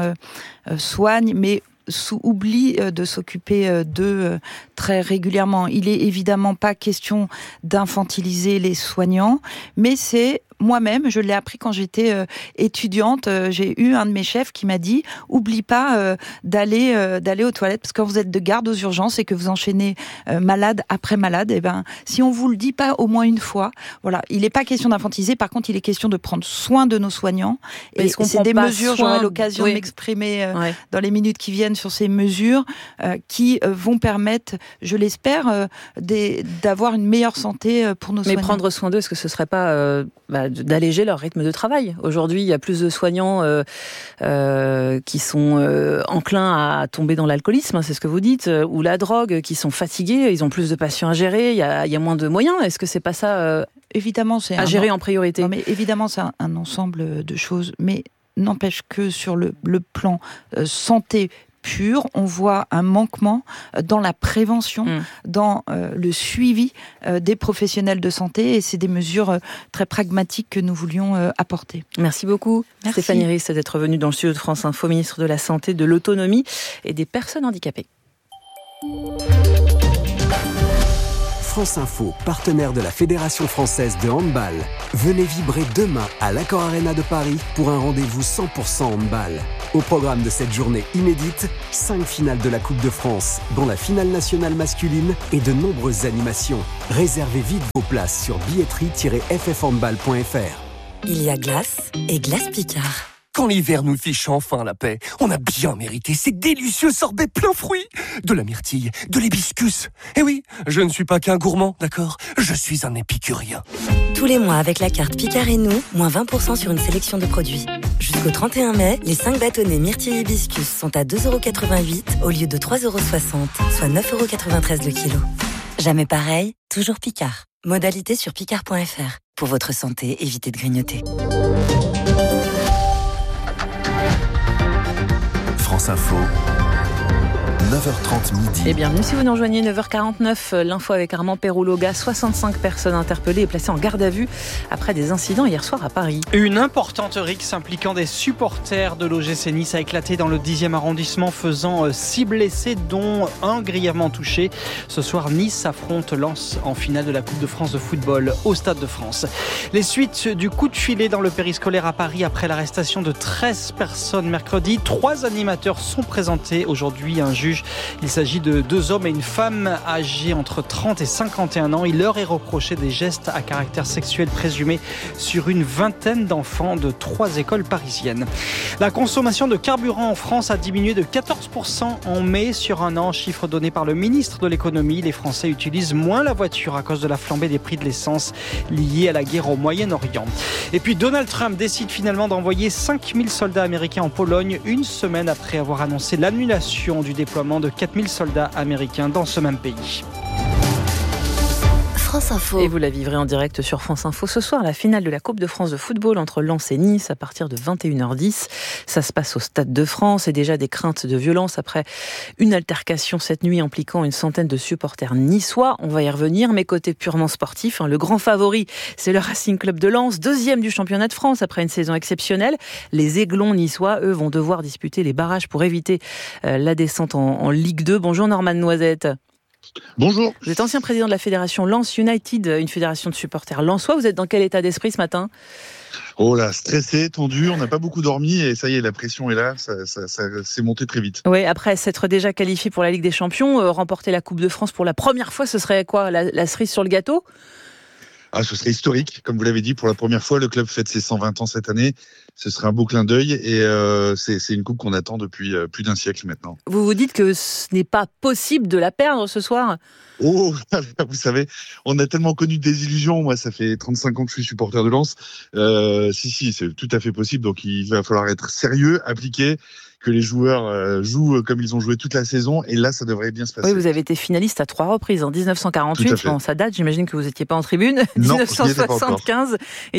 soignent, mais oublie de s'occuper d'eux très régulièrement. Il est évidemment pas question d'infantiliser les soignants, mais c'est moi-même, je l'ai appris quand j'étais étudiante. J'ai eu un de mes chefs qui m'a dit « Oublie pas d'aller aux toilettes, parce que quand vous êtes de garde aux urgences et que vous enchaînez malade après malade, et ben, si on vous le dit pas au moins une fois, voilà, il n'est pas question d'infantiliser, par contre, il est question de prendre soin de nos soignants. Et c'est des mesures, j'aurai l'occasion de m'exprimer dans les minutes qui viennent sur ces mesures qui vont permettre, je l'espère, d'avoir une meilleure santé pour nos soignants. Mais prendre soin d'eux, est-ce que ce ne serait pas d'alléger leur rythme de travail ? Aujourd'hui, il y a plus de soignants qui sont enclins à tomber dans l'alcoolisme, c'est ce que vous dites, ou la drogue, qui sont fatigués, ils ont plus de patients à gérer, il y a moins de moyens. Est-ce que c'est pas ça évidemment, c'est à gérer en priorité ? Non, mais évidemment, c'est un ensemble de choses, mais n'empêche que sur le plan santé pure, on voit un manquement dans la prévention, dans le suivi des professionnels de santé, et c'est des mesures très pragmatiques que nous voulions apporter. Merci beaucoup. Merci. Stéphanie Rist d'être venue dans le studio de France Info, ministre de la Santé, de l'Autonomie et des Personnes handicapées. France Info, partenaire de la Fédération française de handball. Venez vibrer demain à l'Accor Arena de Paris pour un rendez-vous 100% handball. Au programme de cette journée inédite, 5 finales de la Coupe de France, dont la finale nationale masculine et de nombreuses animations. Réservez vite vos places sur billetterie-ffhandball.fr. Il y a glace et glace Picard. Quand l'hiver nous fiche enfin la paix, on a bien mérité ces délicieux sorbets plein fruits. De la myrtille, de l'hibiscus. Eh oui, je ne suis pas qu'un gourmand, d'accord ? Je suis un épicurien. Tous les mois, avec la carte Picard et nous, moins 20% sur une sélection de produits. Jusqu'au 31 mai, les 5 bâtonnets myrtille hibiscus sont à 2,88 € au lieu de 3,60 €, soit 9,93 € le kilo. Jamais pareil, toujours Picard. Modalité sur picard.fr. Pour votre santé, évitez de grignoter. France Info, 9h30 midi. Et bienvenue si vous nous rejoignez, 9h49, l'info avec Armand Perrouloga. 65 personnes interpellées et placées en garde à vue après des incidents hier soir à Paris. Une importante rixe impliquant des supporters de l'OGC Nice a éclaté dans le 10e arrondissement, faisant 6 blessés, dont un grièvement touché. Ce soir, Nice affronte Lens en finale de la Coupe de France de football au Stade de France. Les suites du coup de filet dans le périscolaire à Paris après l'arrestation de 13 personnes mercredi. 3 animateurs sont présentés aujourd'hui à un juge. Il s'agit de 2 hommes et une femme âgés entre 30 et 51 ans. Il leur est reproché des gestes à caractère sexuel présumés sur une vingtaine d'enfants de 3 écoles parisiennes. La consommation de carburant en France a diminué de 14% en mai sur un an, chiffre donné par le ministre de l'économie. Les Français utilisent moins la voiture à cause de la flambée des prix de l'essence liée à la guerre au Moyen-Orient. Et puis Donald Trump décide finalement d'envoyer 5000 soldats américains en Pologne, une semaine après avoir annoncé l'annulation du déploiement de 4000 soldats américains dans ce même pays. France Info. Et vous la vivrez en direct sur France Info ce soir, la finale de la Coupe de France de football entre Lens et Nice à partir de 21h10. Ça se passe au Stade de France et déjà des craintes de violence après une altercation cette nuit impliquant une centaine de supporters niçois. On va y revenir, mais côté purement sportif, le grand favori, c'est le Racing Club de Lens, 2e du championnat de France après une saison exceptionnelle. Les Aiglons niçois, eux, vont devoir disputer les barrages pour éviter la descente en Ligue 2. Bonjour Norman Noisette. Bonjour. Vous êtes ancien président de la fédération Lens United, une fédération de supporters lensois. Vous êtes dans quel état d'esprit ce matin ? Oh là, stressé, tendu, on n'a pas beaucoup dormi et ça y est, la pression est là, ça s'est monté très vite. Oui, après s'être déjà qualifié pour la Ligue des Champions, remporter la Coupe de France pour la première fois, ce serait quoi ? La cerise sur le gâteau ? Ce serait historique, comme vous l'avez dit, pour la première fois, le club fête ses 120 ans cette année. Ce serait un beau clin d'œil et c'est une coupe qu'on attend depuis plus d'un siècle maintenant. Vous vous dites que ce n'est pas possible de la perdre ce soir ? Oh, vous savez, on a tellement connu des illusions. Moi, ça fait 35 ans que je suis supporter de Lens. Si, c'est tout à fait possible. Donc, il va falloir être sérieux, appliqué, que les joueurs jouent comme ils ont joué toute la saison. Et là, ça devrait bien se passer. Oui, vous avez été finaliste à 3 reprises. En 1948, bon, ça date, j'imagine que vous n'étiez pas en tribune. Non, 1975 et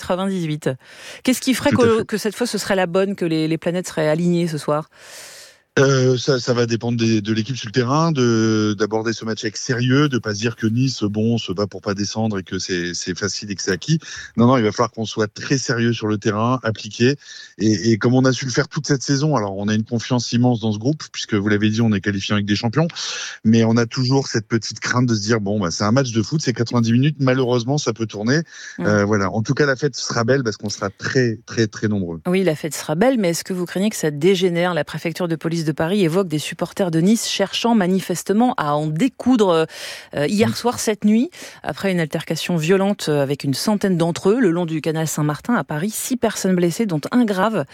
1998. Qu'est-ce qui ferait que cette fois, ce serait la bonne, que les planètes seraient alignées ce soir ? Ça va dépendre de l'équipe sur le terrain, d'aborder ce match avec sérieux, de pas se dire que Nice, bon, se bat pour pas descendre et que c'est facile et que c'est acquis. Non, il va falloir qu'on soit très sérieux sur le terrain, appliqué. Et comme on a su le faire toute cette saison, alors on a une confiance immense dans ce groupe, puisque vous l'avez dit, on est qualifié avec des champions, mais on a toujours cette petite crainte de se dire, bon, c'est un match de foot, c'est 90 minutes, malheureusement, ça peut tourner. Voilà. En tout cas, la fête sera belle parce qu'on sera très, très, très nombreux. Oui, la fête sera belle, mais est-ce que vous craignez que ça dégénère? La préfecture de police de Paris évoque des supporters de Nice cherchant manifestement à en découdre hier soir, cette nuit, après une altercation violente avec une centaine d'entre eux le long du canal Saint-Martin à Paris. 6 personnes blessées, dont un grave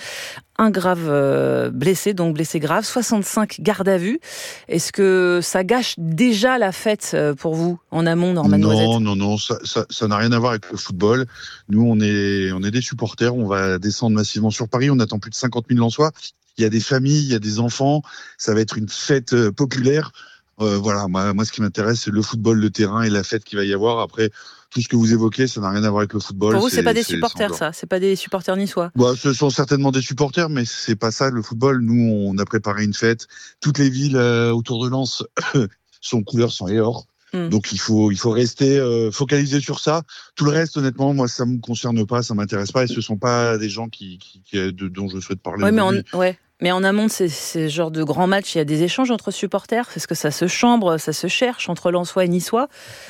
blessé, donc blessé grave, 65 gardes à vue. Est-ce que ça gâche déjà la fête pour vous en amont, Norman Noisette? Non, ça n'a rien à voir avec le football. Nous, on est des supporters, on va descendre massivement sur Paris, on attend plus de 50 000 Lensois. Il y a des familles, il y a des enfants, ça va être une fête populaire. Voilà, moi ce qui m'intéresse, c'est le football, le terrain et la fête qu'il va y avoir. Après, tout ce que vous évoquez, ça n'a rien à voir avec le football. Pour vous, c'est pas des supporters, ça? C'est pas des supporters niçois? Ce sont certainement des supporters, mais c'est pas ça le football. Nous, on a préparé une fête. Toutes les villes autour de Lens sont couleur sang et or. Donc il faut rester focalisé sur ça. Tout le reste, honnêtement, moi ça me concerne pas, ça m'intéresse pas, et ce sont pas des gens dont je souhaite parler. Oui, mais en amont de ces genres de grands matchs, il y a des échanges entre supporters. Est-ce que ça se chambre, ça se cherche entre Lensois et Niçois?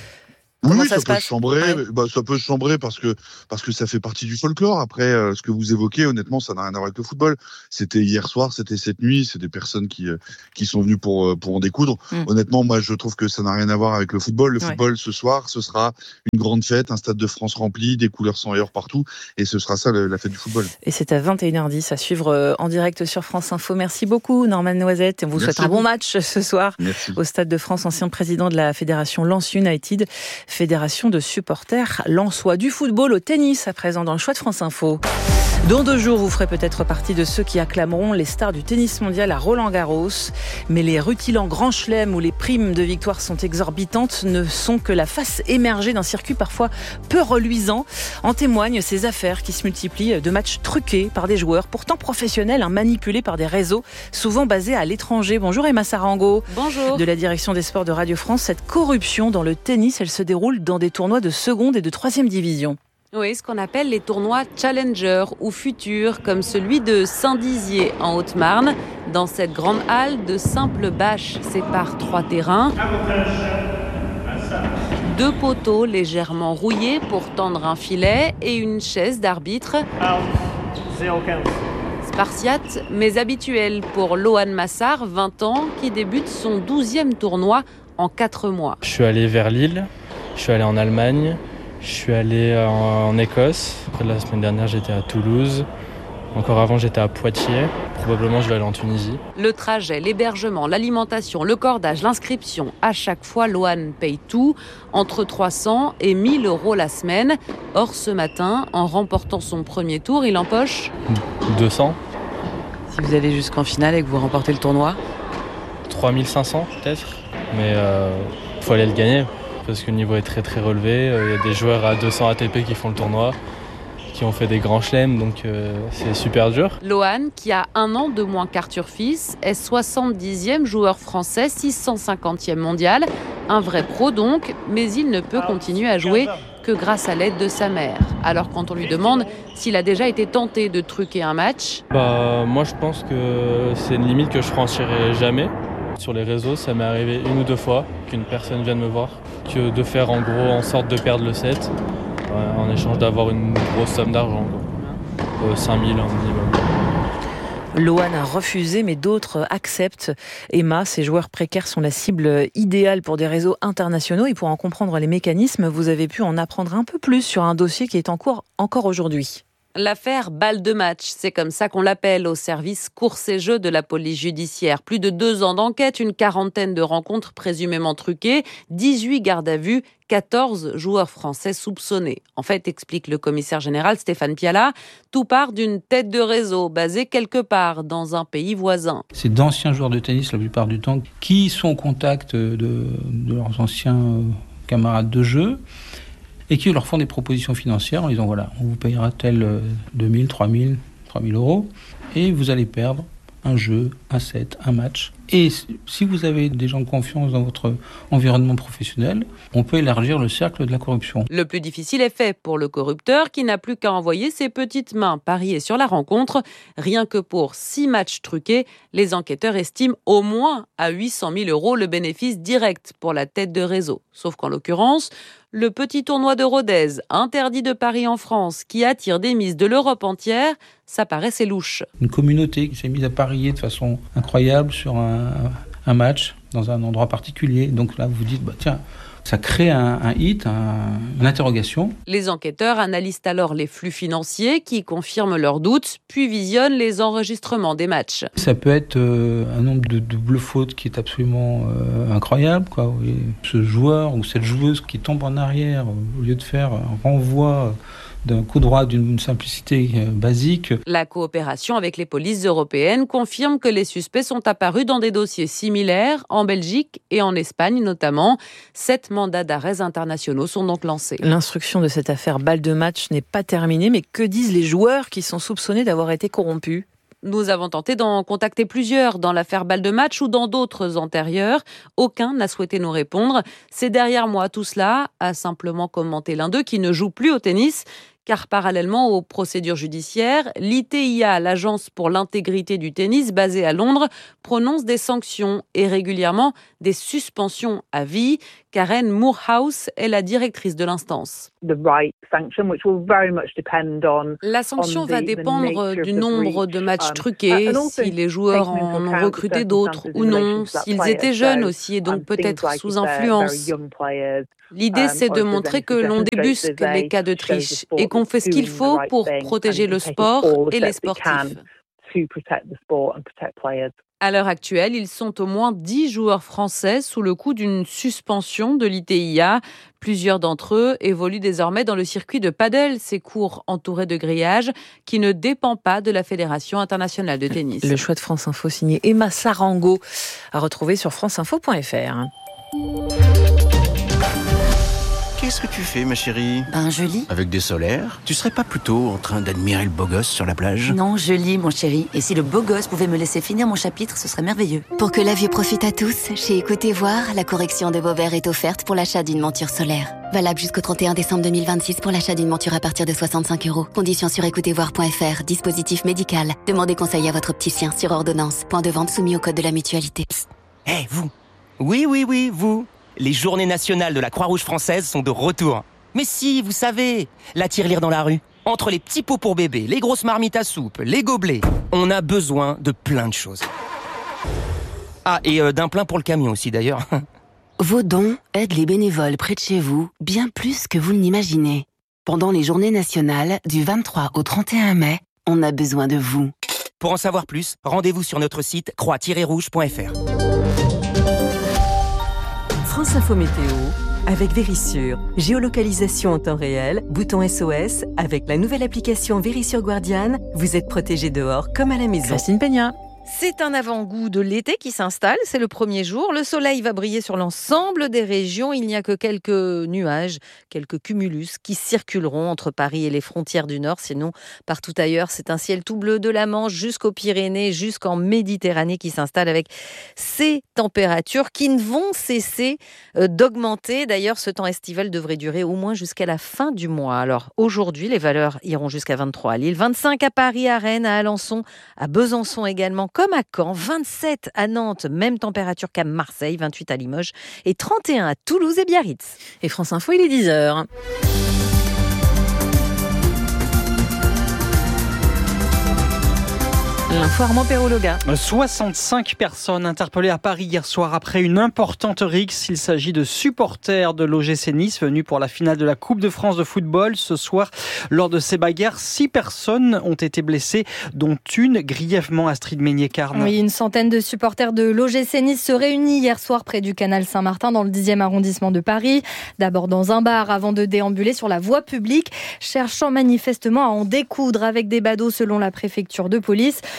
Oui, ça peut se chambrer. Ouais. Ça peut se chambrer parce que ça fait partie du folklore. Après, ce que vous évoquez, honnêtement, ça n'a rien à voir avec le football. C'était hier soir, c'était cette nuit. C'est des personnes qui sont venues pour en découdre. Honnêtement, moi, je trouve que ça n'a rien à voir avec le football. Le football, ce soir, ce sera une grande fête, un stade de France rempli, des couleurs sang et or partout, et ce sera ça la fête du football. Et c'est à 21h10 à suivre en direct sur France Info. Merci beaucoup, Norman Noisette. On vous souhaite un bon match ce soir. Merci. Au Stade de France, ancien président de la fédération Lens United, fédération de supporters lensois. Du football au tennis à présent dans le choix de France Info. Dans 2 jours, vous ferez peut-être partie de ceux qui acclameront les stars du tennis mondial à Roland-Garros. Mais les rutilants Grand Chelem où les primes de victoire sont exorbitantes ne sont que la face émergée d'un circuit parfois peu reluisant. En témoignent ces affaires qui se multiplient de matchs truqués par des joueurs pourtant professionnels, manipulés par des réseaux souvent basés à l'étranger. Bonjour Emma Sarango. Bonjour. De la direction des sports de Radio France. Cette corruption dans le tennis, elle se déroule dans des tournois de seconde et de 3e division. Oui, ce qu'on appelle les tournois Challenger ou futurs, comme celui de Saint-Dizier en Haute-Marne. Dans cette grande halle, de simples bâches séparent 3 terrains. 2 poteaux légèrement rouillés pour tendre un filet et une chaise d'arbitre. Spartiate, mais habituel pour Lohan Massard, 20 ans, qui débute son 12e tournoi en 4 mois. Je suis allé vers Lille, je suis allé en Allemagne, je suis allé en Écosse. Après, la semaine dernière, j'étais à Toulouse. Encore avant, j'étais à Poitiers. Probablement, je vais aller en Tunisie. Le trajet, l'hébergement, l'alimentation, le cordage, l'inscription. À chaque fois, Lohan paye tout, entre 300 et 1000 euros la semaine. Or, ce matin, en remportant son premier tour, il empoche 200. Si vous allez jusqu'en finale et que vous remportez le tournoi 3500 peut-être. Mais il faut aller le gagner. Parce que le niveau est très très relevé. Il y a des joueurs à 200 ATP qui font le tournoi, qui ont fait des grands chelems, donc c'est super dur. Lohan, qui a 1 an de moins qu'Arthur Fils, est 70e joueur français, 650e mondial. Un vrai pro donc, mais il ne peut continuer à jouer que grâce à l'aide de sa mère. Alors quand on lui demande s'il a déjà été tenté de truquer un match... Moi je pense que c'est une limite que je franchirai jamais. Sur les réseaux, ça m'est arrivé 1 ou 2 fois qu'une personne vienne me voir, que de faire en gros en sorte de perdre le set, en échange d'avoir une grosse somme d'argent, 5 000 en minimum. Lohan a refusé, mais d'autres acceptent. Emma, ces joueurs précaires sont la cible idéale pour des réseaux internationaux. Et pour en comprendre les mécanismes, vous avez pu en apprendre un peu plus sur un dossier qui est en cours encore aujourd'hui. L'affaire balle de match, c'est comme ça qu'on l'appelle au service courses et jeux de la police judiciaire. Plus de 2 ans d'enquête, une quarantaine de rencontres présumément truquées, 18 gardes à vue, 14 joueurs français soupçonnés. En fait, explique le commissaire général Stéphane Piala, tout part d'une tête de réseau basée quelque part dans un pays voisin. C'est d'anciens joueurs de tennis la plupart du temps qui sont au contact de leurs anciens camarades de jeu et qui leur font des propositions financières en disant voilà, on vous payera tel 2000, 3000 euros et vous allez perdre un jeu, un set, un match. Et si vous avez des gens de confiance dans votre environnement professionnel, on peut élargir le cercle de la corruption. Le plus difficile est fait pour le corrupteur qui n'a plus qu'à envoyer ses petites mains parier sur la rencontre. Rien que pour 6 matchs truqués, les enquêteurs estiment au moins à 800 000 € le bénéfice direct pour la tête de réseau. Sauf qu'en l'occurrence, le petit tournoi de Rodez, interdit de paris en France, qui attire des mises de l'Europe entière, ça paraissait louche. Une communauté qui s'est mise à parier de façon incroyable sur un match dans un endroit particulier. Donc là, vous vous dites, tiens, ça crée un hit, une interrogation. Les enquêteurs analysent alors les flux financiers qui confirment leurs doutes, puis visionnent les enregistrements des matchs. Ça peut être un nombre de double fautes qui est absolument incroyable, quoi. Ce joueur ou cette joueuse qui tombe en arrière au lieu de faire un renvoi d'un coup droit d'une simplicité basique. La coopération avec les polices européennes confirme que les suspects sont apparus dans des dossiers similaires en Belgique et en Espagne notamment. 7 mandats d'arrêt internationaux sont donc lancés. L'instruction de cette affaire balle de match n'est pas terminée, mais que disent les joueurs qui sont soupçonnés d'avoir été corrompus ? Nous avons tenté d'en contacter plusieurs dans l'affaire balle de match ou dans d'autres antérieures. Aucun n'a souhaité nous répondre. C'est derrière moi tout cela, a simplement commenté l'un d'eux qui ne joue plus au tennis. Car parallèlement aux procédures judiciaires, l'ITIA, l'Agence pour l'intégrité du tennis basée à Londres, prononce des sanctions et régulièrement des suspensions à vie. Karen Moorhouse est la directrice de l'instance. La sanction va dépendre du nombre de matchs truqués, si les joueurs en ont recruté d'autres ou non, s'ils étaient jeunes aussi et donc peut-être sous influence. L'idée, c'est de montrer que l'on débusque les cas de triche et qu'on fait ce qu'il faut pour protéger le sport et les sportifs. À l'heure actuelle, ils sont au moins 10 joueurs français sous le coup d'une suspension de l'ITIA. Plusieurs d'entre eux évoluent désormais dans le circuit de paddle, ces cours entourés de grillages qui ne dépend pas de la Fédération internationale de tennis. Le choix de France Info signé Emma Sarango, à retrouver sur franceinfo.fr. Qu'est-ce que tu fais, ma chérie ? Je lis. Avec des solaires ? Tu serais pas plutôt en train d'admirer le beau gosse sur la plage ? Non, je lis, mon chéri. Et si le beau gosse pouvait me laisser finir mon chapitre, ce serait merveilleux. Pour que la vue profite à tous, chez Écoutez Voir, la correction de vos verres est offerte pour l'achat d'une monture solaire. Valable jusqu'au 31 décembre 2026 pour l'achat d'une monture à partir de 65 €. Conditions sur écoutezvoir.fr. Dispositif médical. Demandez conseil à votre opticien sur ordonnance. Point de vente soumis au code de la mutualité. Hé, vous ! Oui, vous ! Les journées nationales de la Croix-Rouge française sont de retour. Mais si, vous savez, la tirelire dans la rue. Entre les petits pots pour bébé, les grosses marmites à soupe, les gobelets, on a besoin de plein de choses. Ah, et d'un plein pour le camion aussi d'ailleurs. Vos dons aident les bénévoles près de chez vous bien plus que vous ne l'imaginez. Pendant les journées nationales, du 23 au 31 mai, on a besoin de vous. Pour en savoir plus, rendez-vous sur notre site croix-rouge.fr. France Info Météo avec Vérissure. Géolocalisation en temps réel, bouton SOS. Avec la nouvelle application Vérissure Guardian, vous êtes protégé dehors comme à la maison. Christine Peña. C'est un avant-goût de l'été qui s'installe, c'est le premier jour. Le soleil va briller sur l'ensemble des régions. Il n'y a que quelques nuages, quelques cumulus qui circuleront entre Paris et les frontières du Nord. Sinon, partout ailleurs, c'est un ciel tout bleu de la Manche jusqu'aux Pyrénées, jusqu'en Méditerranée qui s'installe avec ces températures qui ne vont cesser d'augmenter. D'ailleurs, ce temps estival devrait durer au moins jusqu'à la fin du mois. Alors aujourd'hui, les valeurs iront jusqu'à 23 à Lille, 25 à Paris, à Rennes, à Alençon, à Besançon également, comme à Caen, 27 à Nantes, même température qu'à Marseille, 28 à Limoges et 31 à Toulouse et Biarritz. Et France Info, il est 10h. L'info Armand Perrologa. 65 personnes interpellées à Paris hier soir après une importante rixe. Il s'agit de supporters de l'OGC Nice venus pour la finale de la Coupe de France de football. Ce soir, lors de ces bagarres, 6 personnes ont été blessées, dont une grièvement. Astrid Meignet-Carne. Oui, une centaine de supporters de l'OGC Nice se réunissent hier soir près du canal Saint-Martin dans le 10e arrondissement de Paris. D'abord dans un bar avant de déambuler sur la voie publique, cherchant manifestement à en découdre avec des badauds selon la préfecture de police.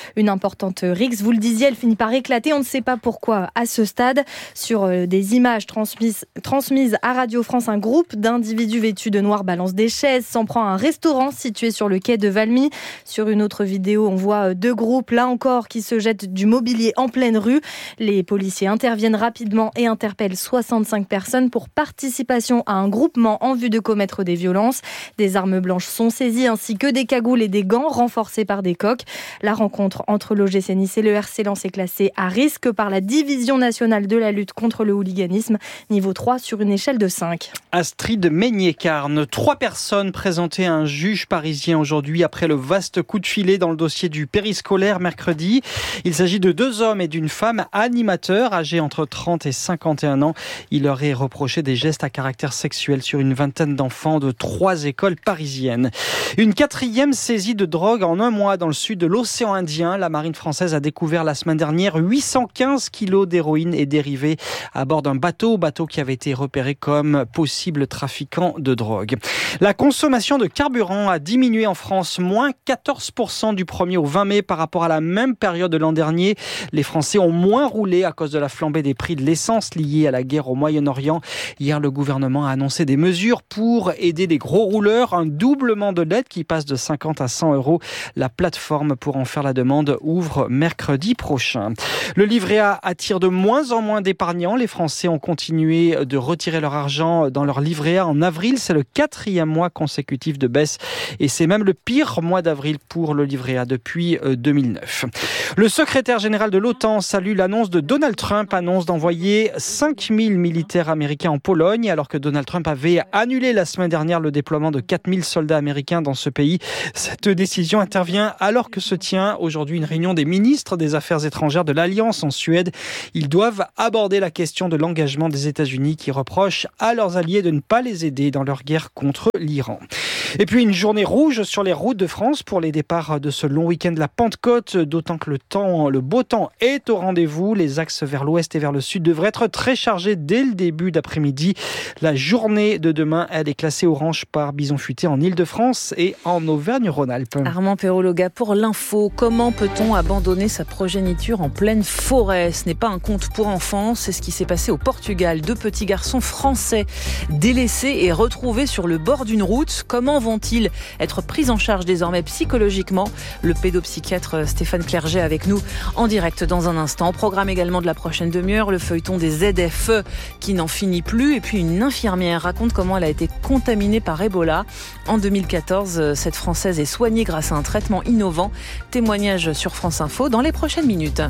Une importante rixe, vous le disiez, elle finit par éclater. On ne sait pas pourquoi à ce stade. Sur des images transmises à Radio France, un groupe d'individus vêtus de noir balance des chaises, s'en prend à un restaurant situé sur le quai de Valmy. Sur une autre vidéo, on voit deux groupes, là encore, qui se jettent du mobilier en pleine rue. Les policiers interviennent rapidement et interpellent 65 personnes pour participation à un groupement en vue de commettre des violences. Des armes blanches sont saisies ainsi que des cagoules et des gants renforcés par des coques. La rencontre entre l'OGC Nice et le RC Lens est classée à risque par la Division nationale de la lutte contre le hooliganisme, niveau 3 sur une échelle de 5. Astrid Meignet-Carne, 3 personnes présentées à un juge parisien aujourd'hui après le vaste coup de filet dans le dossier du périscolaire mercredi. Il s'agit de 2 hommes et d'une femme animateurs âgés entre 30 et 51 ans. Il leur est reproché des gestes à caractère sexuel sur une vingtaine d'enfants de 3 écoles parisiennes. Une 4e saisie de drogue en un mois dans le sud de l'océan Indien. La marine française a découvert la semaine dernière 815 kilos d'héroïne et dérivés à bord d'un bateau qui avait été repéré comme possible trafiquant de drogue. La consommation de carburant a diminué en France, moins 14% du 1er au 20 mai par rapport à la même période de l'an dernier. Les Français ont moins roulé à cause de la flambée des prix de l'essence liée à la guerre au Moyen-Orient. Hier, le gouvernement a annoncé des mesures pour aider les gros rouleurs, un doublement de l'aide qui passe de 50 à 100 euros. La plateforme pour en faire la demande ouvre mercredi prochain. Le livret A attire de moins en moins d'épargnants. Les Français ont continué de retirer leur argent dans leur livret A en avril. C'est le 4e mois consécutif de baisse et c'est même le pire mois d'avril pour le livret A depuis 2009. Le secrétaire général de l'OTAN salue l'annonce de Donald Trump, annonce d'envoyer 5000 militaires américains en Pologne, alors que Donald Trump avait annulé la semaine dernière le déploiement de 4000 soldats américains dans ce pays. Cette décision intervient alors que se tient aujourd'hui une réunion des ministres des Affaires étrangères de l'Alliance en Suède. Ils doivent aborder la question de l'engagement des États-Unis qui reprochent à leurs alliés de ne pas les aider dans leur guerre contre l'Iran. Et puis une journée rouge sur les routes de France pour les départs de ce long week-end de la Pentecôte, d'autant que le beau temps est au rendez-vous. Les axes vers l'ouest et vers le sud devraient être très chargés dès le début d'après-midi. La journée de demain, elle est classée orange par bison futé en Ile-de-France et en Auvergne-Rhône-Alpes. Armand Perrologa pour l'info. Comment peut-on abandonner sa progéniture en pleine forêt ? Ce n'est pas un conte pour enfants, c'est ce qui s'est passé au Portugal. 2 petits garçons français délaissés et retrouvés sur le bord d'une route. Comment vont-ils être pris en charge désormais psychologiquement ? Le pédopsychiatre Stéphane Clerget avec nous en direct dans un instant. Au programme également de la prochaine demi-heure, le feuilleton des ZFE qui n'en finit plus. Et puis une infirmière raconte comment elle a été contaminée par Ebola. En 2014, cette Française est soignée grâce à un traitement innovant. Témoignage sur France Info dans les prochaines minutes.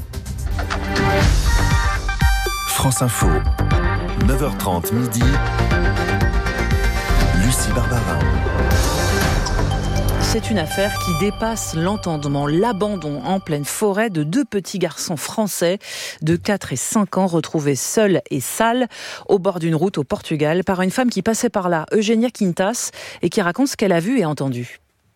France Info, 9h30 midi. Lucie Barbarin. C'est une affaire qui dépasse l'entendement. L'abandon en pleine forêt de 2 petits garçons français de 4 et 5 ans retrouvés seuls et sales au bord d'une route au Portugal par une femme qui passait par là, Eugénia Quintas, et qui raconte ce qu'elle a vu et entendu.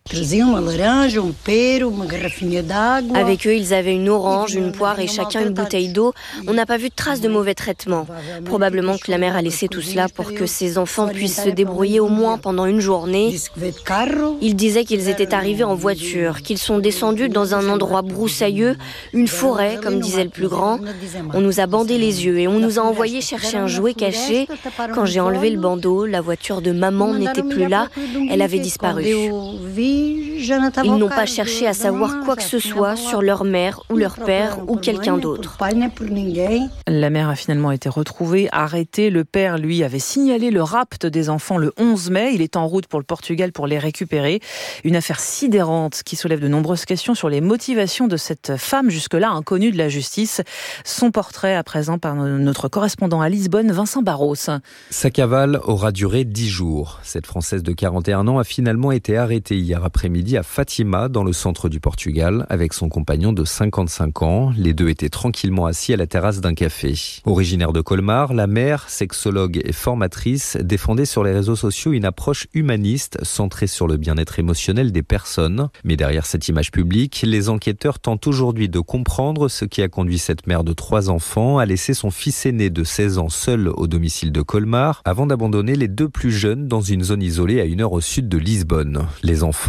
Avec eux, ils avaient une orange, une poire et chacun une bouteille d'eau. On n'a pas vu de traces de mauvais traitements. Probablement que la mère a laissé tout cela pour que ses enfants puissent se débrouiller au moins pendant une journée. Ils disaient qu'ils étaient arrivés en voiture, qu'ils sont descendus dans un endroit broussailleux, une forêt, comme disait le plus grand. On nous a bandé les yeux et on nous a envoyé chercher un jouet caché. Quand j'ai enlevé le bandeau, la voiture de maman n'était plus là. Elle avait disparu. Ils n'ont pas cherché à savoir quoi que ce soit sur leur mère ou leur père ou quelqu'un d'autre. La mère a finalement été retrouvée, arrêtée. Le père, lui, avait signalé le rapt des enfants le 11 mai. Il est en route pour le Portugal pour les récupérer. Une affaire sidérante qui soulève de nombreuses questions sur les motivations de cette femme, jusque-là inconnue de la justice. Son portrait à présent par notre correspondant à Lisbonne, Vincent Barros. Sa cavale aura duré 10 jours. Cette Française de 41 ans a finalement été arrêtée hier après-midi à Fatima, dans le centre du Portugal, avec son compagnon de 55 ans. Les deux étaient tranquillement assis à la terrasse d'un café. Originaire de Colmar, la mère, sexologue et formatrice, défendait sur les réseaux sociaux une approche humaniste centrée sur le bien-être émotionnel des personnes. Mais derrière cette image publique, les enquêteurs tentent aujourd'hui de comprendre ce qui a conduit cette mère de 3 enfants à laisser son fils aîné de 16 ans seul au domicile de Colmar, avant d'abandonner les 2 plus jeunes dans une zone isolée à 1 heure au sud de Lisbonne. Les enfants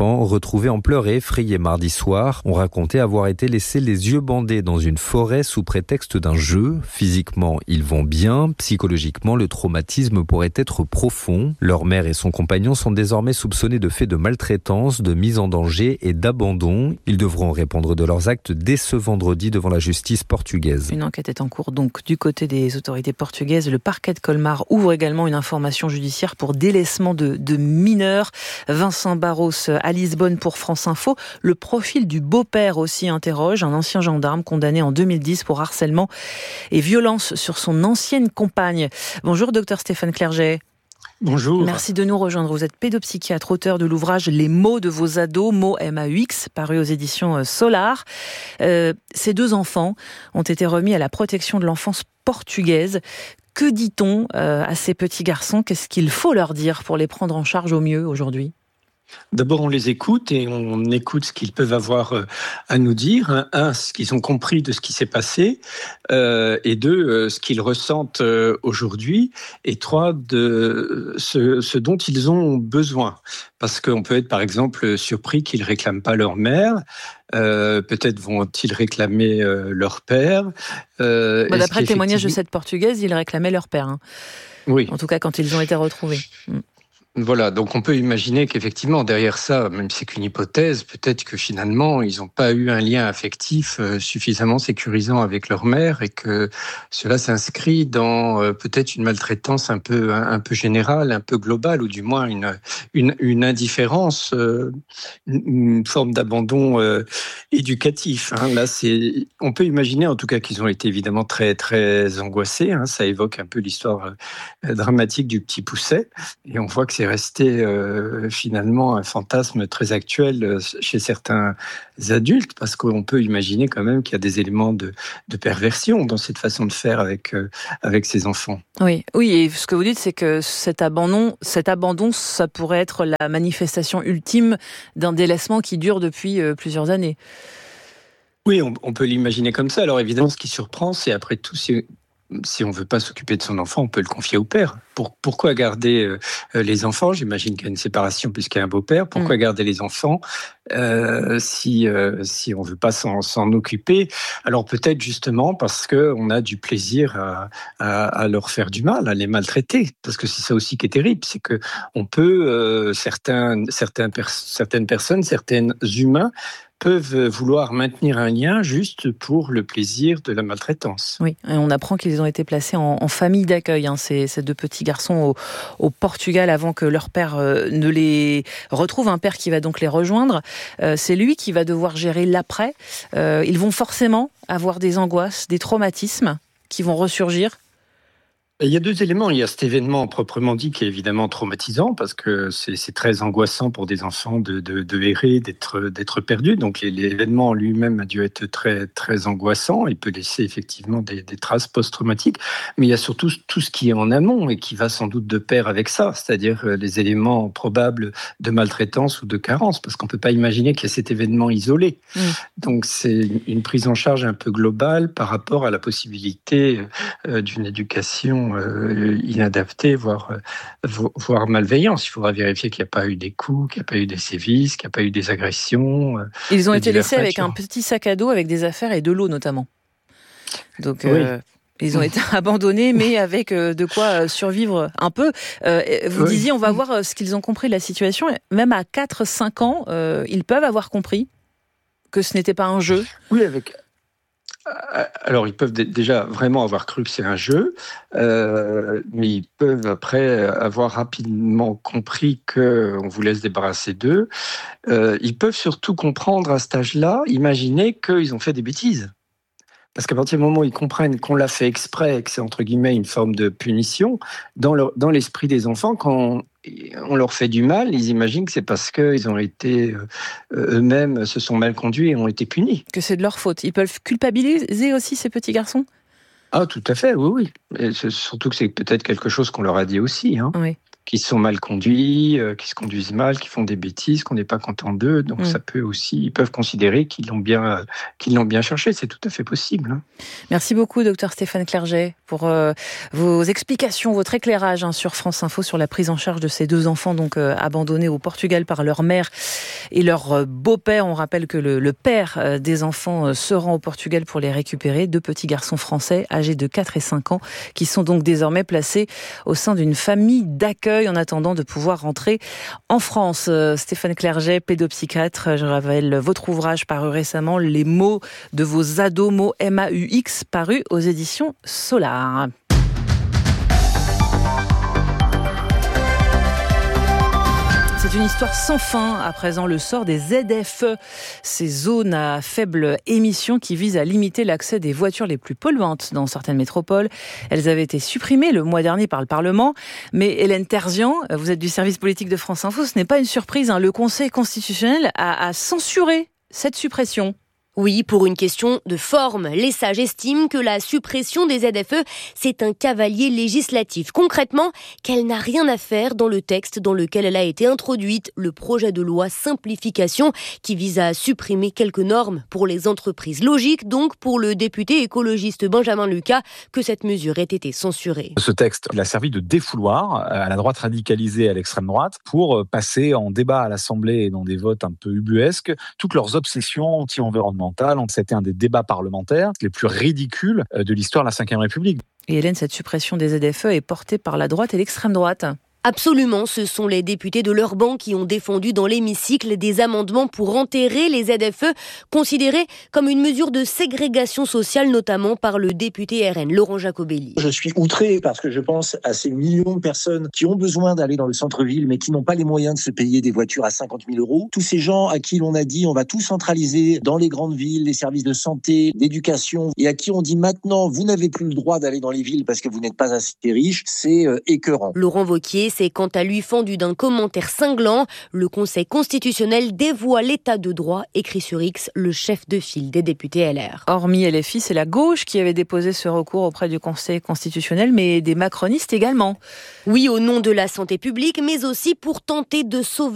ans, retrouvés en pleurs et effrayés mardi soir, ont raconté avoir été laissés les yeux bandés dans une forêt sous prétexte d'un jeu. Physiquement, ils vont bien. Psychologiquement, le traumatisme pourrait être profond. Leur mère et son compagnon sont désormais soupçonnés de faits de maltraitance, de mise en danger et d'abandon. Ils devront répondre de leurs actes dès ce vendredi devant la justice portugaise. Une enquête est en cours donc du côté des autorités portugaises. Le parquet de Colmar ouvre également une information judiciaire pour délaissement de mineurs. Vincent Barros à Lisbonne pour France Info. Le profil du beau-père aussi interroge. Un ancien gendarme condamné en 2010 pour harcèlement et violence sur son ancienne compagne. Bonjour docteur Stéphane Clerget. Bonjour. Merci de nous rejoindre. Vous êtes pédopsychiatre, auteur de l'ouvrage Les mots de vos ados, mots MAUX, paru aux éditions Solar. Ces 2 enfants ont été remis à la protection de l'enfance portugaise. Que dit-on à ces petits garçons ? Qu'est-ce qu'il faut leur dire pour les prendre en charge au mieux aujourd'hui ? D'abord, on les écoute et on écoute ce qu'ils peuvent avoir à nous dire. 1, ce qu'ils ont compris de ce qui s'est passé. Et 2, ce qu'ils ressentent aujourd'hui. Et 3, de ce dont ils ont besoin. Parce qu'on peut être, par exemple, surpris qu'ils ne réclament pas leur mère. Peut-être vont-ils réclamer leur père. D'après le témoignage de cette Portugaise, ils réclamaient leur père. Hein. Oui. En tout cas, quand ils ont été retrouvés. Voilà, donc on peut imaginer qu'effectivement, derrière ça, même si c'est qu'une hypothèse, peut-être que finalement, ils n'ont pas eu un lien affectif suffisamment sécurisant avec leur mère et que cela s'inscrit dans peut-être une maltraitance un peu générale, un peu globale, ou du moins une indifférence, une forme d'abandon éducatif. Hein. Là, on peut imaginer en tout cas qu'ils ont été évidemment très, très angoissés. Hein. Ça évoque un peu l'histoire dramatique du petit Pousset. Et on voit que c'est resté finalement un fantasme très actuel chez certains adultes, parce qu'on peut imaginer quand même qu'il y a des éléments de perversion dans cette façon de faire avec ces enfants. Oui, et ce que vous dites, c'est que cet abandon, ça pourrait être la manifestation ultime d'un délaissement qui dure depuis plusieurs années. Oui, on peut l'imaginer comme ça. Alors évidemment, ce qui surprend, c'est après tout... Si on ne veut pas s'occuper de son enfant, on peut le confier au père. Pourquoi garder les enfants ? J'imagine qu'il y a une séparation puisqu'il y a un beau-père. Pourquoi garder les enfants si on ne veut pas s'en occuper ? Alors peut-être justement parce qu'on a du plaisir à leur faire du mal, à les maltraiter. Parce que c'est ça aussi qui est terrible, c'est qu'on peut, certaines personnes, certains humains, peuvent vouloir maintenir un lien juste pour le plaisir de la maltraitance. Oui, et on apprend qu'ils ont été placés en famille d'accueil, ces 2 petits garçons au Portugal avant que leur père ne les retrouve, un père qui va donc les rejoindre. C'est lui qui va devoir gérer l'après. Ils vont forcément avoir des angoisses, des traumatismes qui vont ressurgir. Il y a 2 éléments. Il y a cet événement proprement dit qui est évidemment traumatisant parce que c'est très angoissant pour des enfants de errer, d'être perdus. Donc l'événement en lui-même a dû être très, très angoissant. Il peut laisser effectivement des traces post-traumatiques. Mais il y a surtout tout ce qui est en amont et qui va sans doute de pair avec ça, c'est-à-dire les éléments probables de maltraitance ou de carence, parce qu'on ne peut pas imaginer qu'il y a cet événement isolé. Donc c'est une prise en charge un peu globale par rapport à la possibilité d'une éducation inadaptée, voire malveillance. Il faudra vérifier qu'il n'y a pas eu des coups, qu'il n'y a pas eu des sévices, qu'il n'y a pas eu des agressions. Ils ont été laissés avec un petit sac à dos avec des affaires et de l'eau notamment. Donc ils ont été abandonnés, mais avec de quoi survivre un peu. Vous disiez, on va voir ce qu'ils ont compris de la situation. Même à 4-5 ans, ils peuvent avoir compris que ce n'était pas un jeu. Oui, alors, ils peuvent déjà vraiment avoir cru que c'est un jeu, mais ils peuvent après avoir rapidement compris qu'on vous laisse débarrasser d'eux. Ils peuvent surtout comprendre à cet âge-là, imaginer qu'ils ont fait des bêtises. Parce qu'à partir du moment où ils comprennent qu'on l'a fait exprès, que c'est entre guillemets une forme de punition, dans l'esprit des enfants, quand on leur fait du mal, ils imaginent que c'est parce qu'ils ont été eux-mêmes se sont mal conduits et ont été punis. Que c'est de leur faute. Ils peuvent culpabiliser aussi ces petits garçons ? Ah, tout à fait, oui. Et surtout que c'est peut-être quelque chose qu'on leur a dit aussi. Hein. Oui. Qui sont mal conduits, qui se conduisent mal, qui font des bêtises, qu'on n'est pas content d'eux. Donc ça peut aussi, ils peuvent considérer qu'ils l'ont bien cherché. C'est tout à fait possible. Hein. Merci beaucoup, docteur Stéphane Clerget, pour vos explications, votre éclairage sur France Info sur la prise en charge de ces 2 enfants donc abandonnés au Portugal par leur mère. et leur beau-père. On rappelle que le père des enfants se rend au Portugal pour les récupérer. 2 petits garçons français âgés de 4 et 5 ans qui sont donc désormais placés au sein d'une famille d'accueil en attendant de pouvoir rentrer en France. Stéphane Clerget, pédopsychiatre, je rappelle votre ouvrage paru récemment, Les mots de vos ados, mots MAUX, paru aux éditions Solar. C'est une histoire sans fin, à présent, le sort des ZFE, ces zones à faible émission qui visent à limiter l'accès des voitures les plus polluantes dans certaines métropoles. Elles avaient été supprimées le mois dernier par le Parlement, mais Hélène Terzian, vous êtes du service politique de France Info, ce n'est pas une surprise, le Conseil constitutionnel a censuré cette suppression. Oui, pour une question de forme. Les sages estiment que la suppression des ZFE, c'est un cavalier législatif. Concrètement, qu'elle n'a rien à faire dans le texte dans lequel elle a été introduite, le projet de loi simplification qui vise à supprimer quelques normes pour les entreprises. Logique donc pour le député écologiste Benjamin Lucas que cette mesure ait été censurée. Ce texte, il a servi de défouloir à la droite radicalisée et à l'extrême droite pour passer en débat à l'Assemblée et dans des votes un peu ubuesques toutes leurs obsessions anti-environnementales. C'était un des débats parlementaires les plus ridicules de l'histoire de la Ve République. Et Hélène, cette suppression des ZFE est portée par la droite et l'extrême droite. Absolument, ce sont les députés de leur banc qui ont défendu dans l'hémicycle des amendements pour enterrer les ZFE, considérés comme une mesure de ségrégation sociale, notamment par le député RN, Laurent Jacobelli. Je suis outré parce que je pense à ces millions de personnes qui ont besoin d'aller dans le centre-ville, mais qui n'ont pas les moyens de se payer des voitures à 50 000 €. Tous ces gens à qui l'on a dit on va tout centraliser dans les grandes villes, les services de santé, d'éducation, et à qui on dit maintenant vous n'avez plus le droit d'aller dans les villes parce que vous n'êtes pas assez riche, c'est écœurant. Laurent Wauquiez s'est quant à lui fendu d'un commentaire cinglant. Le Conseil constitutionnel dévoie l'état de droit, écrit sur X le chef de file des députés LR. Hormis LFI, c'est la gauche qui avait déposé ce recours auprès du Conseil constitutionnel, mais des macronistes également. Oui, au nom de la santé publique, mais aussi pour tenter de sauver